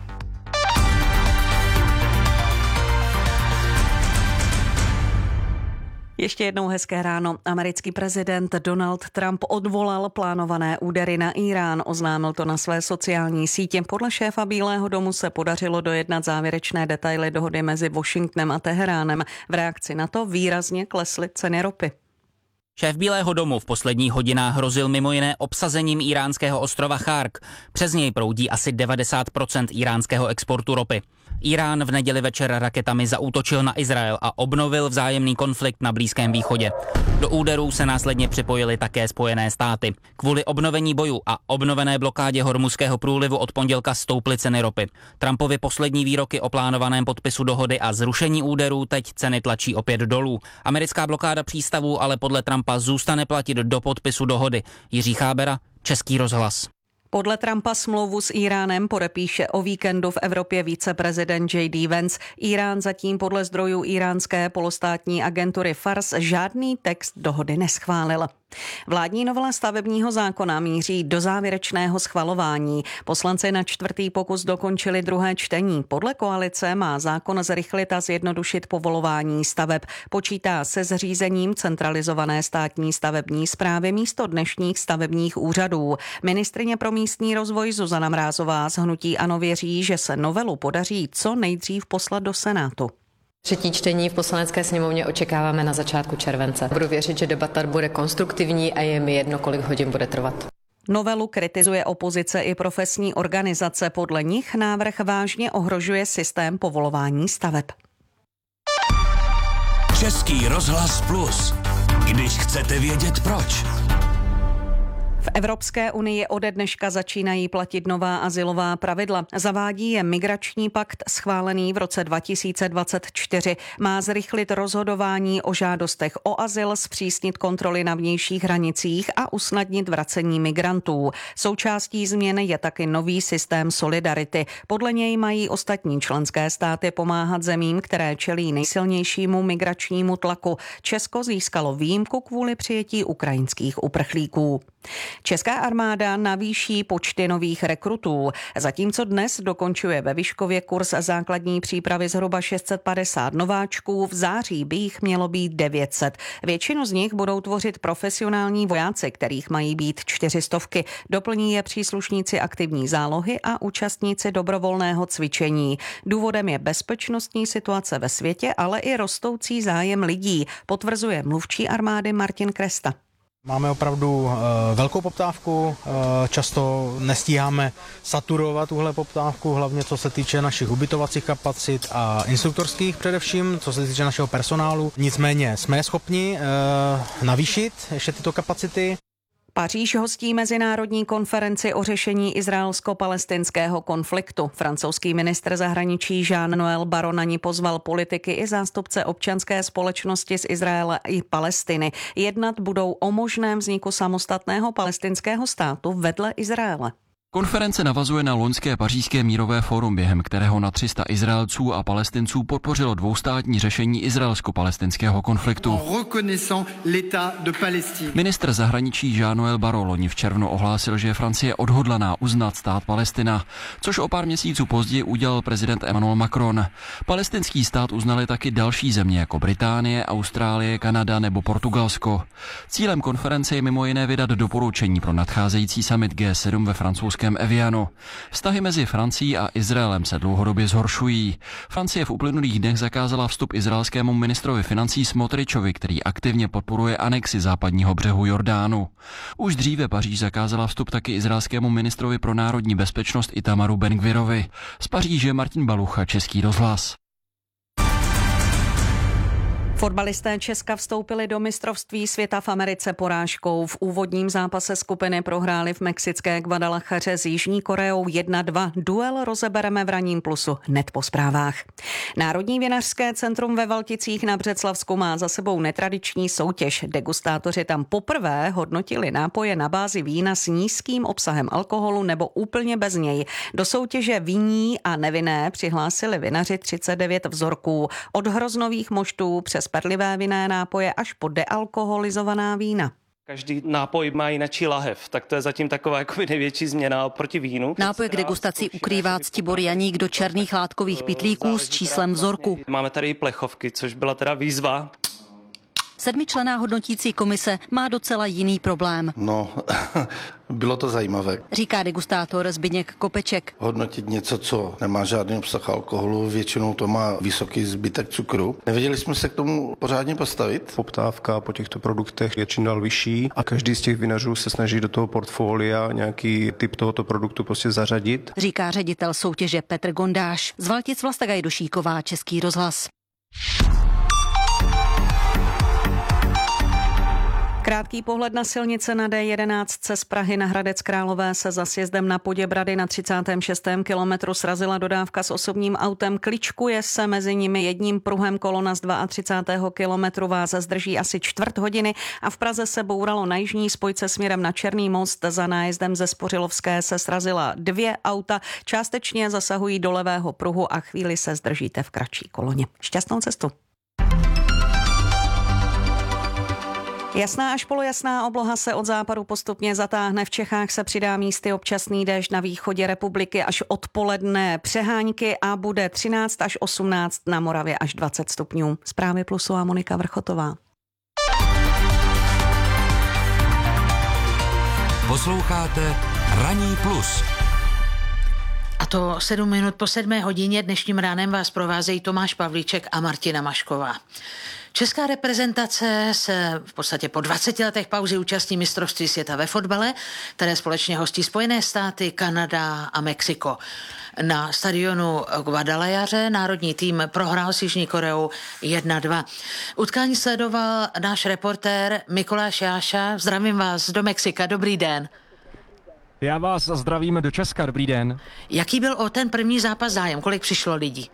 Ještě jednou hezké ráno. Americký prezident Donald Trump odvolal plánované údery na Irán. Oznámil to na své sociální sítě. Podle šéfa Bílého domu se podařilo dojednat závěrečné detaily dohody mezi Washingtonem a Teheránem. V reakci na to výrazně klesly ceny ropy. Šéf Bílého domu v posledních hodinách hrozil mimo jiné obsazením iránského ostrova Chark. Přes něj proudí asi 90% iránského exportu ropy. Irán v neděli večer raketami zaútočil na Izrael a obnovil vzájemný konflikt na Blízkém východě. Do úderů se následně připojily také Spojené státy. Kvůli obnovení bojů a obnovené blokádě Hormuzského průlivu od pondělka stouply ceny ropy. Trumpovi poslední výroky o plánovaném podpisu dohody a zrušení úderů teď ceny tlačí opět dolů. Americká blokáda přístavů ale podle Trumpa zůstane platit do podpisu dohody. Jiří Chábera, Český rozhlas. Podle Trumpa smlouvu s Iránem podepíše o víkendu v Evropě viceprezident J.D. Vance. Irán zatím podle zdrojů iránské polostátní agentury Fars žádný text dohody neschválil. Vládní novela stavebního zákona míří do závěrečného schvalování. Poslanci na čtvrtý pokus dokončili druhé čtení. Podle koalice má zákon zrychlit a zjednodušit povolování staveb. Počítá se zřízením centralizované státní stavební správy místo dnešních stavebních úřadů. Ministryně pro místní rozvoj Zuzana Mrázová z hnutí ANO věří, že se novelu podaří co nejdřív poslat do Senátu. Třetí čtení v Poslanecké sněmovně očekáváme na začátku července. Budu věřit, že debata bude konstruktivní a je mi jedno, kolik hodin bude trvat. Novelu kritizuje opozice i profesní organizace. Podle nich návrh vážně ohrožuje systém povolování staveb. Český rozhlas Plus. Když chcete vědět proč. V Evropské unii ode dneška začínají platit nová azylová pravidla. Zavádí je migrační pakt schválený v roce 2024. Má zrychlit rozhodování o žádostech o azyl, zpřísnit kontroly na vnějších hranicích a usnadnit vracení migrantů. Součástí změny je taky nový systém solidarity. Podle něj mají ostatní členské státy pomáhat zemím, které čelí nejsilnějšímu migračnímu tlaku. Česko získalo výjimku kvůli přijetí ukrajinských uprchlíků. Česká armáda navýší počty nových rekrutů. Zatímco dnes dokončuje ve Vyškově kurz základní přípravy zhruba 650 nováčků, v září by jich mělo být 900. Většinu z nich budou tvořit profesionální vojáci, kterých mají být 400. Doplní je příslušníci aktivní zálohy a účastníci dobrovolného cvičení. Důvodem je bezpečnostní situace ve světě, ale i rostoucí zájem lidí, potvrzuje mluvčí armády Martin Kresta. Máme opravdu velkou poptávku, často nestíháme saturovat tuhle poptávku, hlavně co se týče našich ubytovacích kapacit a instruktorských především, co se týče našeho personálu. Nicméně jsme schopni navýšit ještě tyto kapacity. Paříž hostí mezinárodní konferenci o řešení izraelsko-palestinského konfliktu. Francouzský ministr zahraničí Jean-Noël Barrot na ní pozval politiky i zástupce občanské společnosti z Izraele i Palestiny. Jednat budou o možném vzniku samostatného palestinského státu vedle Izraele. Konference navazuje na loňské pařížské mírové fórum, během kterého na 300 Izraelců a Palestinců podpořilo dvoustátní řešení izraelsko-palestinského konfliktu. Ministr zahraničí Jean-Noël Barrot loni v červnu ohlásil, že je Francie odhodlaná uznat stát Palestina, což o pár měsíců později udělal prezident Emmanuel Macron. Palestinský stát uznali taky další země jako Británie, Austrálie, Kanada nebo Portugalsko. Cílem konference je mimo jiné vydat doporučení pro nadcházející summit G7 ve francouzském Evianu. Vztahy mezi Francií a Izraelem se dlouhodobě zhoršují. Francie v uplynulých dnech zakázala vstup izraelskému ministrovi financí Smotričovi, který aktivně podporuje anexi západního břehu Jordánu. Už dříve Paříž zakázala vstup taky izraelskému ministrovi pro národní bezpečnost Itamaru Ben-Gvirovi. Z Paříže Martin Balucha, Český rozhlas. Fotbalisté Česka vstoupili do mistrovství světa v Americe porážkou. V úvodním zápase skupiny prohráli v mexické Guadalajaře s Jižní Koreou 1-2. Duel rozebereme v ranním plusu hned po zprávách. Národní vinařské centrum ve Valticích na Břeclavsku má za sebou netradiční soutěž. Degustátoři tam poprvé hodnotili nápoje na bázi vína s nízkým obsahem alkoholu nebo úplně bez něj. Do soutěže vinní a nevinné přihlásili vinaři 39 vzorků. Od hroznových moštů přes perlivé vinné nápoje až po dealkoholizovaná vína. Každý nápoj má jinačí lahev, tak to je zatím taková jako největší změna oproti vínu. Nápoj k degustaci ukrývá Ctibor Janík do černých látkových pytlíků s číslem vzorku. Máme tady i plechovky, což byla teda výzva. 7členná hodnotící komise má docela jiný problém. No, bylo to zajímavé. Říká degustátor Zbyněk Kopeček. Hodnotit něco, co nemá žádný obsah alkoholu, většinou to má vysoký zbytek cukru. Nevěděli jsme se k tomu pořádně postavit. Poptávka po těchto produktech je čím dál vyšší a každý z těch vinařů se snaží do toho portfolia nějaký typ tohoto produktu prostě zařadit. Říká ředitel soutěže Petr Gondáš. Z Valtic Vlasta Gajdošíková, Český rozhlas. Krátký pohled na silnice na D11 z Prahy na Hradec Králové se za sjezdem na Poděbrady na 36. kilometru srazila dodávka s osobním autem. Kličkuje se mezi nimi jedním pruhem, kolona z 32. kilometru vás zdrží asi čtvrt hodiny a v Praze se bouralo na jižní spojce směrem na Černý most. Za nájezdem ze Spořilovské se srazila 2 auta, částečně zasahují do levého pruhu a chvíli se zdržíte v kratší koloně. Šťastnou cestu. Jasná až polojasná obloha se od západu postupně zatáhne. V Čechách se přidá místy občasný déšť, na východě republiky až odpoledne přehánky a bude 13 až 18, na Moravě až 20 stupňů. Zprávy Plusu a Monika Vrchotová. Posloucháte Ranní plus. A to 7 minut po 7 hodině. Dnešním ránem vás provázejí Tomáš Pavlíček a Martina Mašková. Česká reprezentace se v podstatě po 20 letech pauzy účastní mistrovství světa ve fotbale, které společně hostí Spojené státy, Kanada a Mexiko. Na stadionu Guadalajaře národní tým prohrál s Jižní Koreou 1-2. Utkání sledoval náš reportér Mikuláš Jáša. Zdravím vás do Mexika, dobrý den. Já vás zdravím do Česka, dobrý den. Jaký byl o ten první zápas zájem? Kolik přišlo lidí?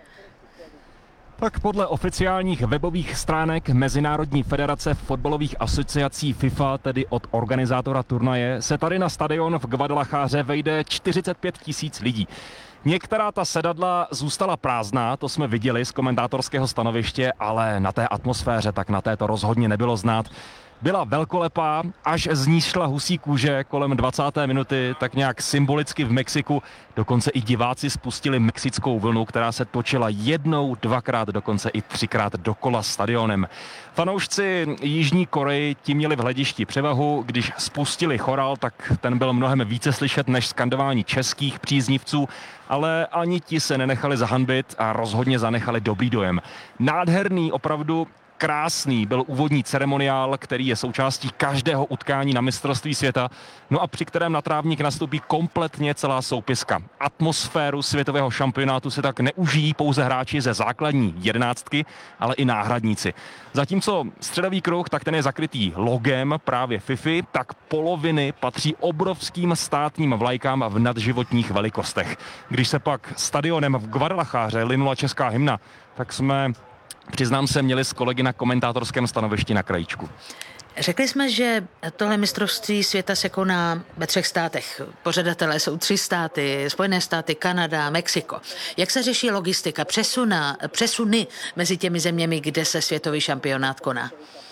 Tak podle oficiálních webových stránek Mezinárodní federace fotbalových asociací FIFA, tedy od organizátora turnaje, se tady na stadion v Guadalajáře vejde 45 000 lidí. Některá ta sedadla zůstala prázdná, to jsme viděli z komentátorského stanoviště, ale na té atmosféře tak na této rozhodně nebylo znát. Byla velkolepá, až z ní šla husí kůže kolem 20. minuty, tak nějak symbolicky v Mexiku. Dokonce i diváci spustili mexickou vlnu, která se točila jednou, dvakrát, dokonce i 3krát dokola stadionem. Fanoušci Jižní Koreji ti měli v hledišti převahu, když spustili chorál, tak ten byl mnohem více slyšet než skandování českých příznivců, ale ani ti se nenechali zahanbit a rozhodně zanechali dobrý dojem. Nádherný, opravdu krásný byl úvodní ceremoniál, který je součástí každého utkání na mistrovství světa, no a při kterém na trávník nastoupí kompletně celá soupiska. Atmosféru světového šampionátu si tak neužijí pouze hráči ze základní 11, ale i náhradníci. Zatímco středový kruh, tak ten je zakrytý logem právě FIFA, tak poloviny patří obrovským státním vlajkám v nadživotních velikostech. Když se pak stadionem v Guadalajáře linula česká hymna, tak jsme, přiznám se, měli s kolegy na komentátorském stanovišti na krajíčku. Řekli jsme, že tohle mistrovství světa se koná ve 3 státech. Pořadatelé jsou 3 státy, Spojené státy, Kanada, Mexiko. Jak se řeší logistika, přesuny mezi těmi zeměmi, kde se světový šampionát koná?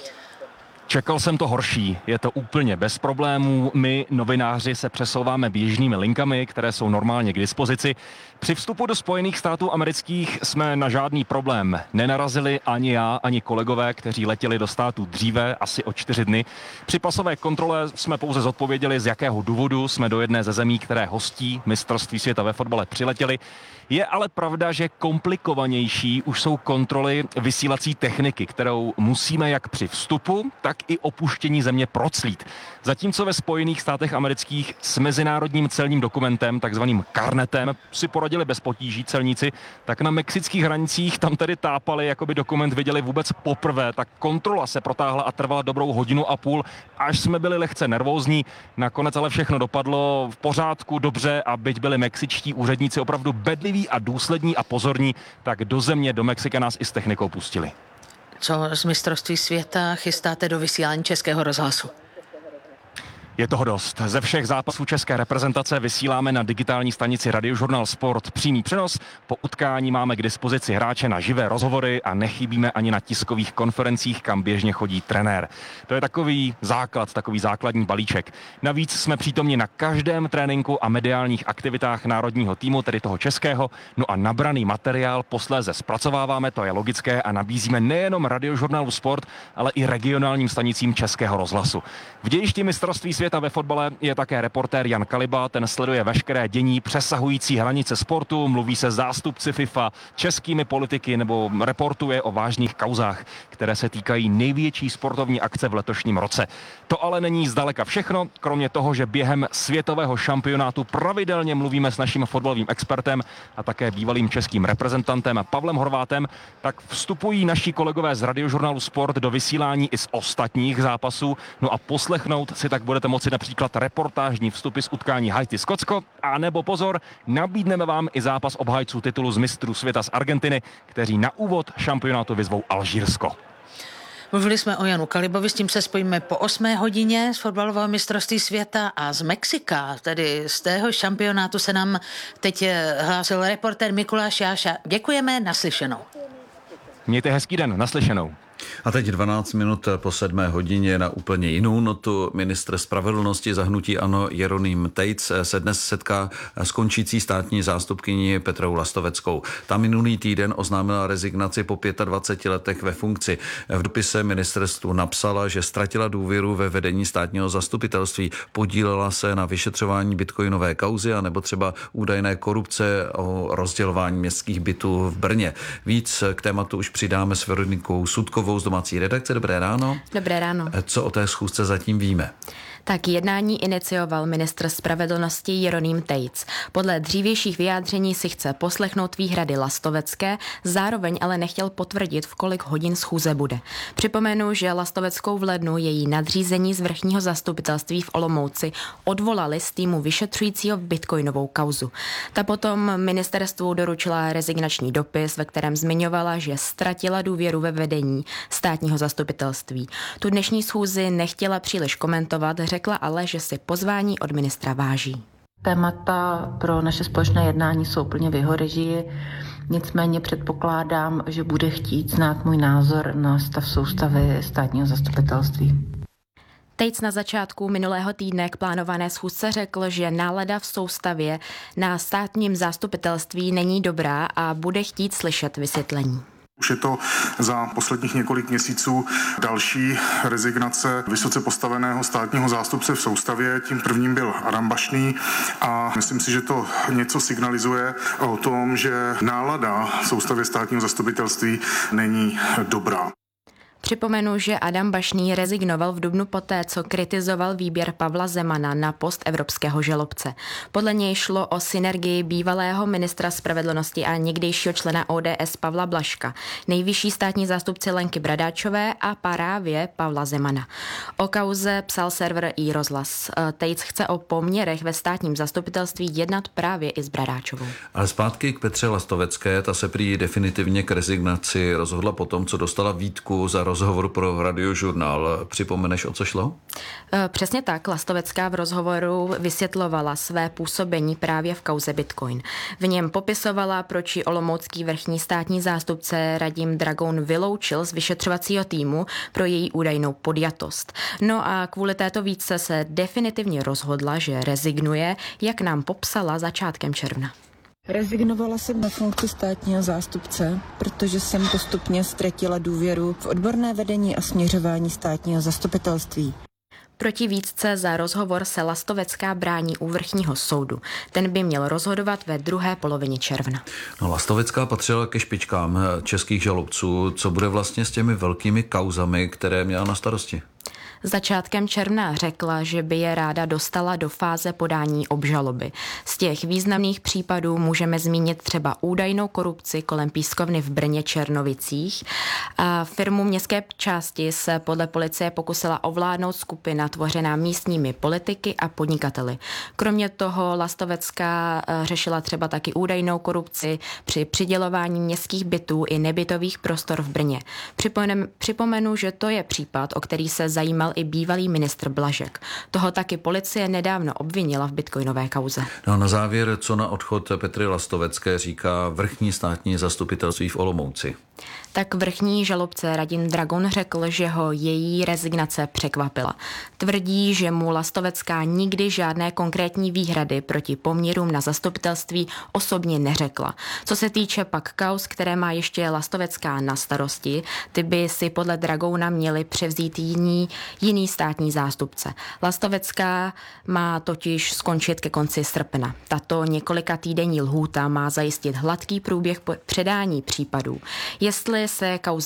Čekal jsem to horší, je to úplně bez problémů. My, novináři, se přesouváme běžnými linkami, které jsou normálně k dispozici. Při vstupu do Spojených států amerických jsme na žádný problém nenarazili, ani já, ani kolegové, kteří letěli do států dříve, asi o 4 dny. Při pasové kontrole jsme pouze zodpověděli, z jakého důvodu jsme do jedné ze zemí, které hostí mistrovství světa ve fotbale, přiletěli. Je ale pravda, že komplikovanější už jsou kontroly vysílací techniky, kterou musíme jak při vstupu, tak tak i opuštění země proclít. Zatímco ve Spojených státech amerických s mezinárodním celním dokumentem, takzvaným karnetem, si poradili bez potíží celníci, tak na mexických hranicích tam tedy tápali, jako by dokument viděli vůbec poprvé. Tak kontrola se protáhla a trvala dobrou hodinu a půl, až jsme byli lehce nervózní. Nakonec ale všechno dopadlo v pořádku, dobře, a byť byli mexičtí úředníci opravdu bedliví a důslední a pozorní, tak do země, do Mexika nás i s technikou pustili. Co z mistrovství světa chystáte do vysílání Českého rozhlasu? Je toho dost. Ze všech zápasů české reprezentace vysíláme na digitální stanici Radiožurnál Sport přímý přenos. Po utkání máme k dispozici hráče na živé rozhovory a nechybíme ani na tiskových konferencích, kam běžně chodí trenér. To je takový základ, takový základní balíček. Navíc jsme přítomni na každém tréninku a mediálních aktivitách národního týmu, tedy toho českého. No a nabraný materiál posléze zpracováváme, to je logické, a nabízíme nejenom Radiožurnálu Sport, ale i regionálním stanicím Českého rozhlasu. V dějišti mistrovství světa ve fotbale je také reportér Jan Kaliba, ten sleduje veškeré dění přesahující hranice sportu, mluví se zástupci FIFA, českými politiky nebo reportuje o vážných kauzách, které se týkají největší sportovní akce v letošním roce. To ale není zdaleka všechno, kromě toho, že během světového šampionátu pravidelně mluvíme s naším fotbalovým expertem a také bývalým českým reprezentantem Pavlem Horvátem, tak vstupují naši kolegové z Radiožurnálu Sport do vysílání i z ostatních zápasů. No a poslechnout si tak budete moci například reportážní vstupy z utkání Haiti-Skotsko, a nebo pozor, nabídneme vám i zápas obhájců titulu z mistrů světa z Argentiny, kteří na úvod šampionátu vyzvou Alžírsko. Mluvili jsme o Janu Kalibovi, s tím se spojíme po 8 hodině z fotbalového mistrovství světa, a z Mexika, tedy z tého šampionátu, se nám teď hlásil reportér Mikuláš Jáša. Děkujeme, naslyšenou. Mějte hezký den, naslyšenou. A teď 12 minut po 7 hodině na úplně jinou notu. Ministr spravedlnosti za hnutí ANO Jeroným Tejc se dnes setká s končící státní zástupkyní Petrou Lastoveckou. Ta minulý týden oznámila rezignaci po 25 letech ve funkci. V dopise ministerstvu napsala, že ztratila důvěru ve vedení státního zastupitelství, podílela se na vyšetřování bitcoinové kauzy a nebo třeba údajné korupce o rozdělování městských bytů v Brně. Víc k tématu už přidáme s Veronikou Sudkovou z domácí redakce. Dobré ráno. Dobré ráno. Co o té schůzce zatím víme? Tak jednání inicioval ministr spravedlnosti Jeroným Tejc. Podle dřívějších vyjádření si chce poslechnout výhrady Lastovecké, zároveň ale nechtěl potvrdit, v kolik hodin schůze bude. Připomenu, že Lastoveckou v lednu její nadřízení z vrchního zastupitelství v Olomouci odvolali z týmu vyšetřujícího bitcoinovou kauzu. Ta potom ministerstvu doručila rezignační dopis, ve kterém zmiňovala, že ztratila důvěru ve vedení státního zastupitelství. Tu dnešní schůzi nechtěla příliš komentovat, řekla ale, že si pozvání od ministra váží. Témata pro naše společné jednání jsou plně v jeho režii, nicméně předpokládám, že bude chtít znát můj názor na stav soustavy státního zastupitelství. Tejc na začátku minulého týdne k plánované schůzce řekl, že nálada v soustavě na státním zastupitelství není dobrá a bude chtít slyšet vysvětlení. Už je to za posledních několik měsíců další rezignace vysoce postaveného státního zástupce v soustavě. Tím prvním byl Adam Bašný a myslím si, že to něco signalizuje o tom, že nálada v soustavě státního zastupitelství není dobrá. Připomenu, že Adam Bašný rezignoval v dubnu poté, co kritizoval výběr Pavla Zemana na post evropského žalobce. Podle něj šlo o synergii bývalého ministra spravedlnosti a někdejšího člena ODS Pavla Blažka, nejvyšší státní zástupce Lenky Bradáčové a právě Pavla Zemana. O kauze psal server iRozhlas. Tejc chce o poměrech ve státním zastupitelství jednat právě i s Bradáčovou. Ale zpátky k Petře Lastovecké, ta se prý definitivně k rezignaci rozhodla po tom, co dostala výtku za rozhovor pro Radiožurnál. Připomeneš, o co šlo? Přesně tak. Lastovecká v rozhovoru vysvětlovala své působení právě v kauze Bitcoin. V něm popisovala, proč ji olomoucký vrchní státní zástupce Radim Dragoun vyloučil z vyšetřovacího týmu pro její údajnou podjatost. No a kvůli této výtce se definitivně rozhodla, že rezignuje, jak nám popsala začátkem června. Rezignovala jsem na funkci státního zástupce, protože jsem postupně ztratila důvěru v odborné vedení a směřování státního zastupitelství. Proti výtce za rozhovor se Lastovecká brání u vrchního soudu. Ten by měl rozhodovat ve druhé polovině června. No, Lastovecká patřila ke špičkám českých žalobců. Co bude vlastně s těmi velkými kauzami, které měla na starosti? Začátkem června řekla, že by je ráda dostala do fáze podání obžaloby. Z těch významných případů můžeme zmínit třeba údajnou korupci kolem pískovny v Brně Černovicích. A firmu městské části se podle policie pokusila ovládnout skupina tvořená místními politiky a podnikateli. Kromě toho Lastovecká řešila třeba taky údajnou korupci při přidělování městských bytů i nebytových prostor v Brně. Připomenu, že to je případ, o který se zajímal i bývalý ministr Blažek. Toho taky policie nedávno obvinila v bitcoinové kauze. No a na závěr, co na odchod Petry Lastovecké říká vrchní státní zastupitelství v Olomouci? Tak vrchní žalobce Radim Dragon řekl, že ho její rezignace překvapila. Tvrdí, že mu Lastovecká nikdy žádné konkrétní výhrady proti poměrům na zastupitelství osobně neřekla. Co se týče pak kauz, které má ještě Lastovecká na starosti, ty by si podle Dragona měli převzít jiný státní zástupce. Lastovecká má totiž skončit ke konci srpna. Tato několika týdenní lhůta má zajistit hladký průběh předání případů. Jestli se kauza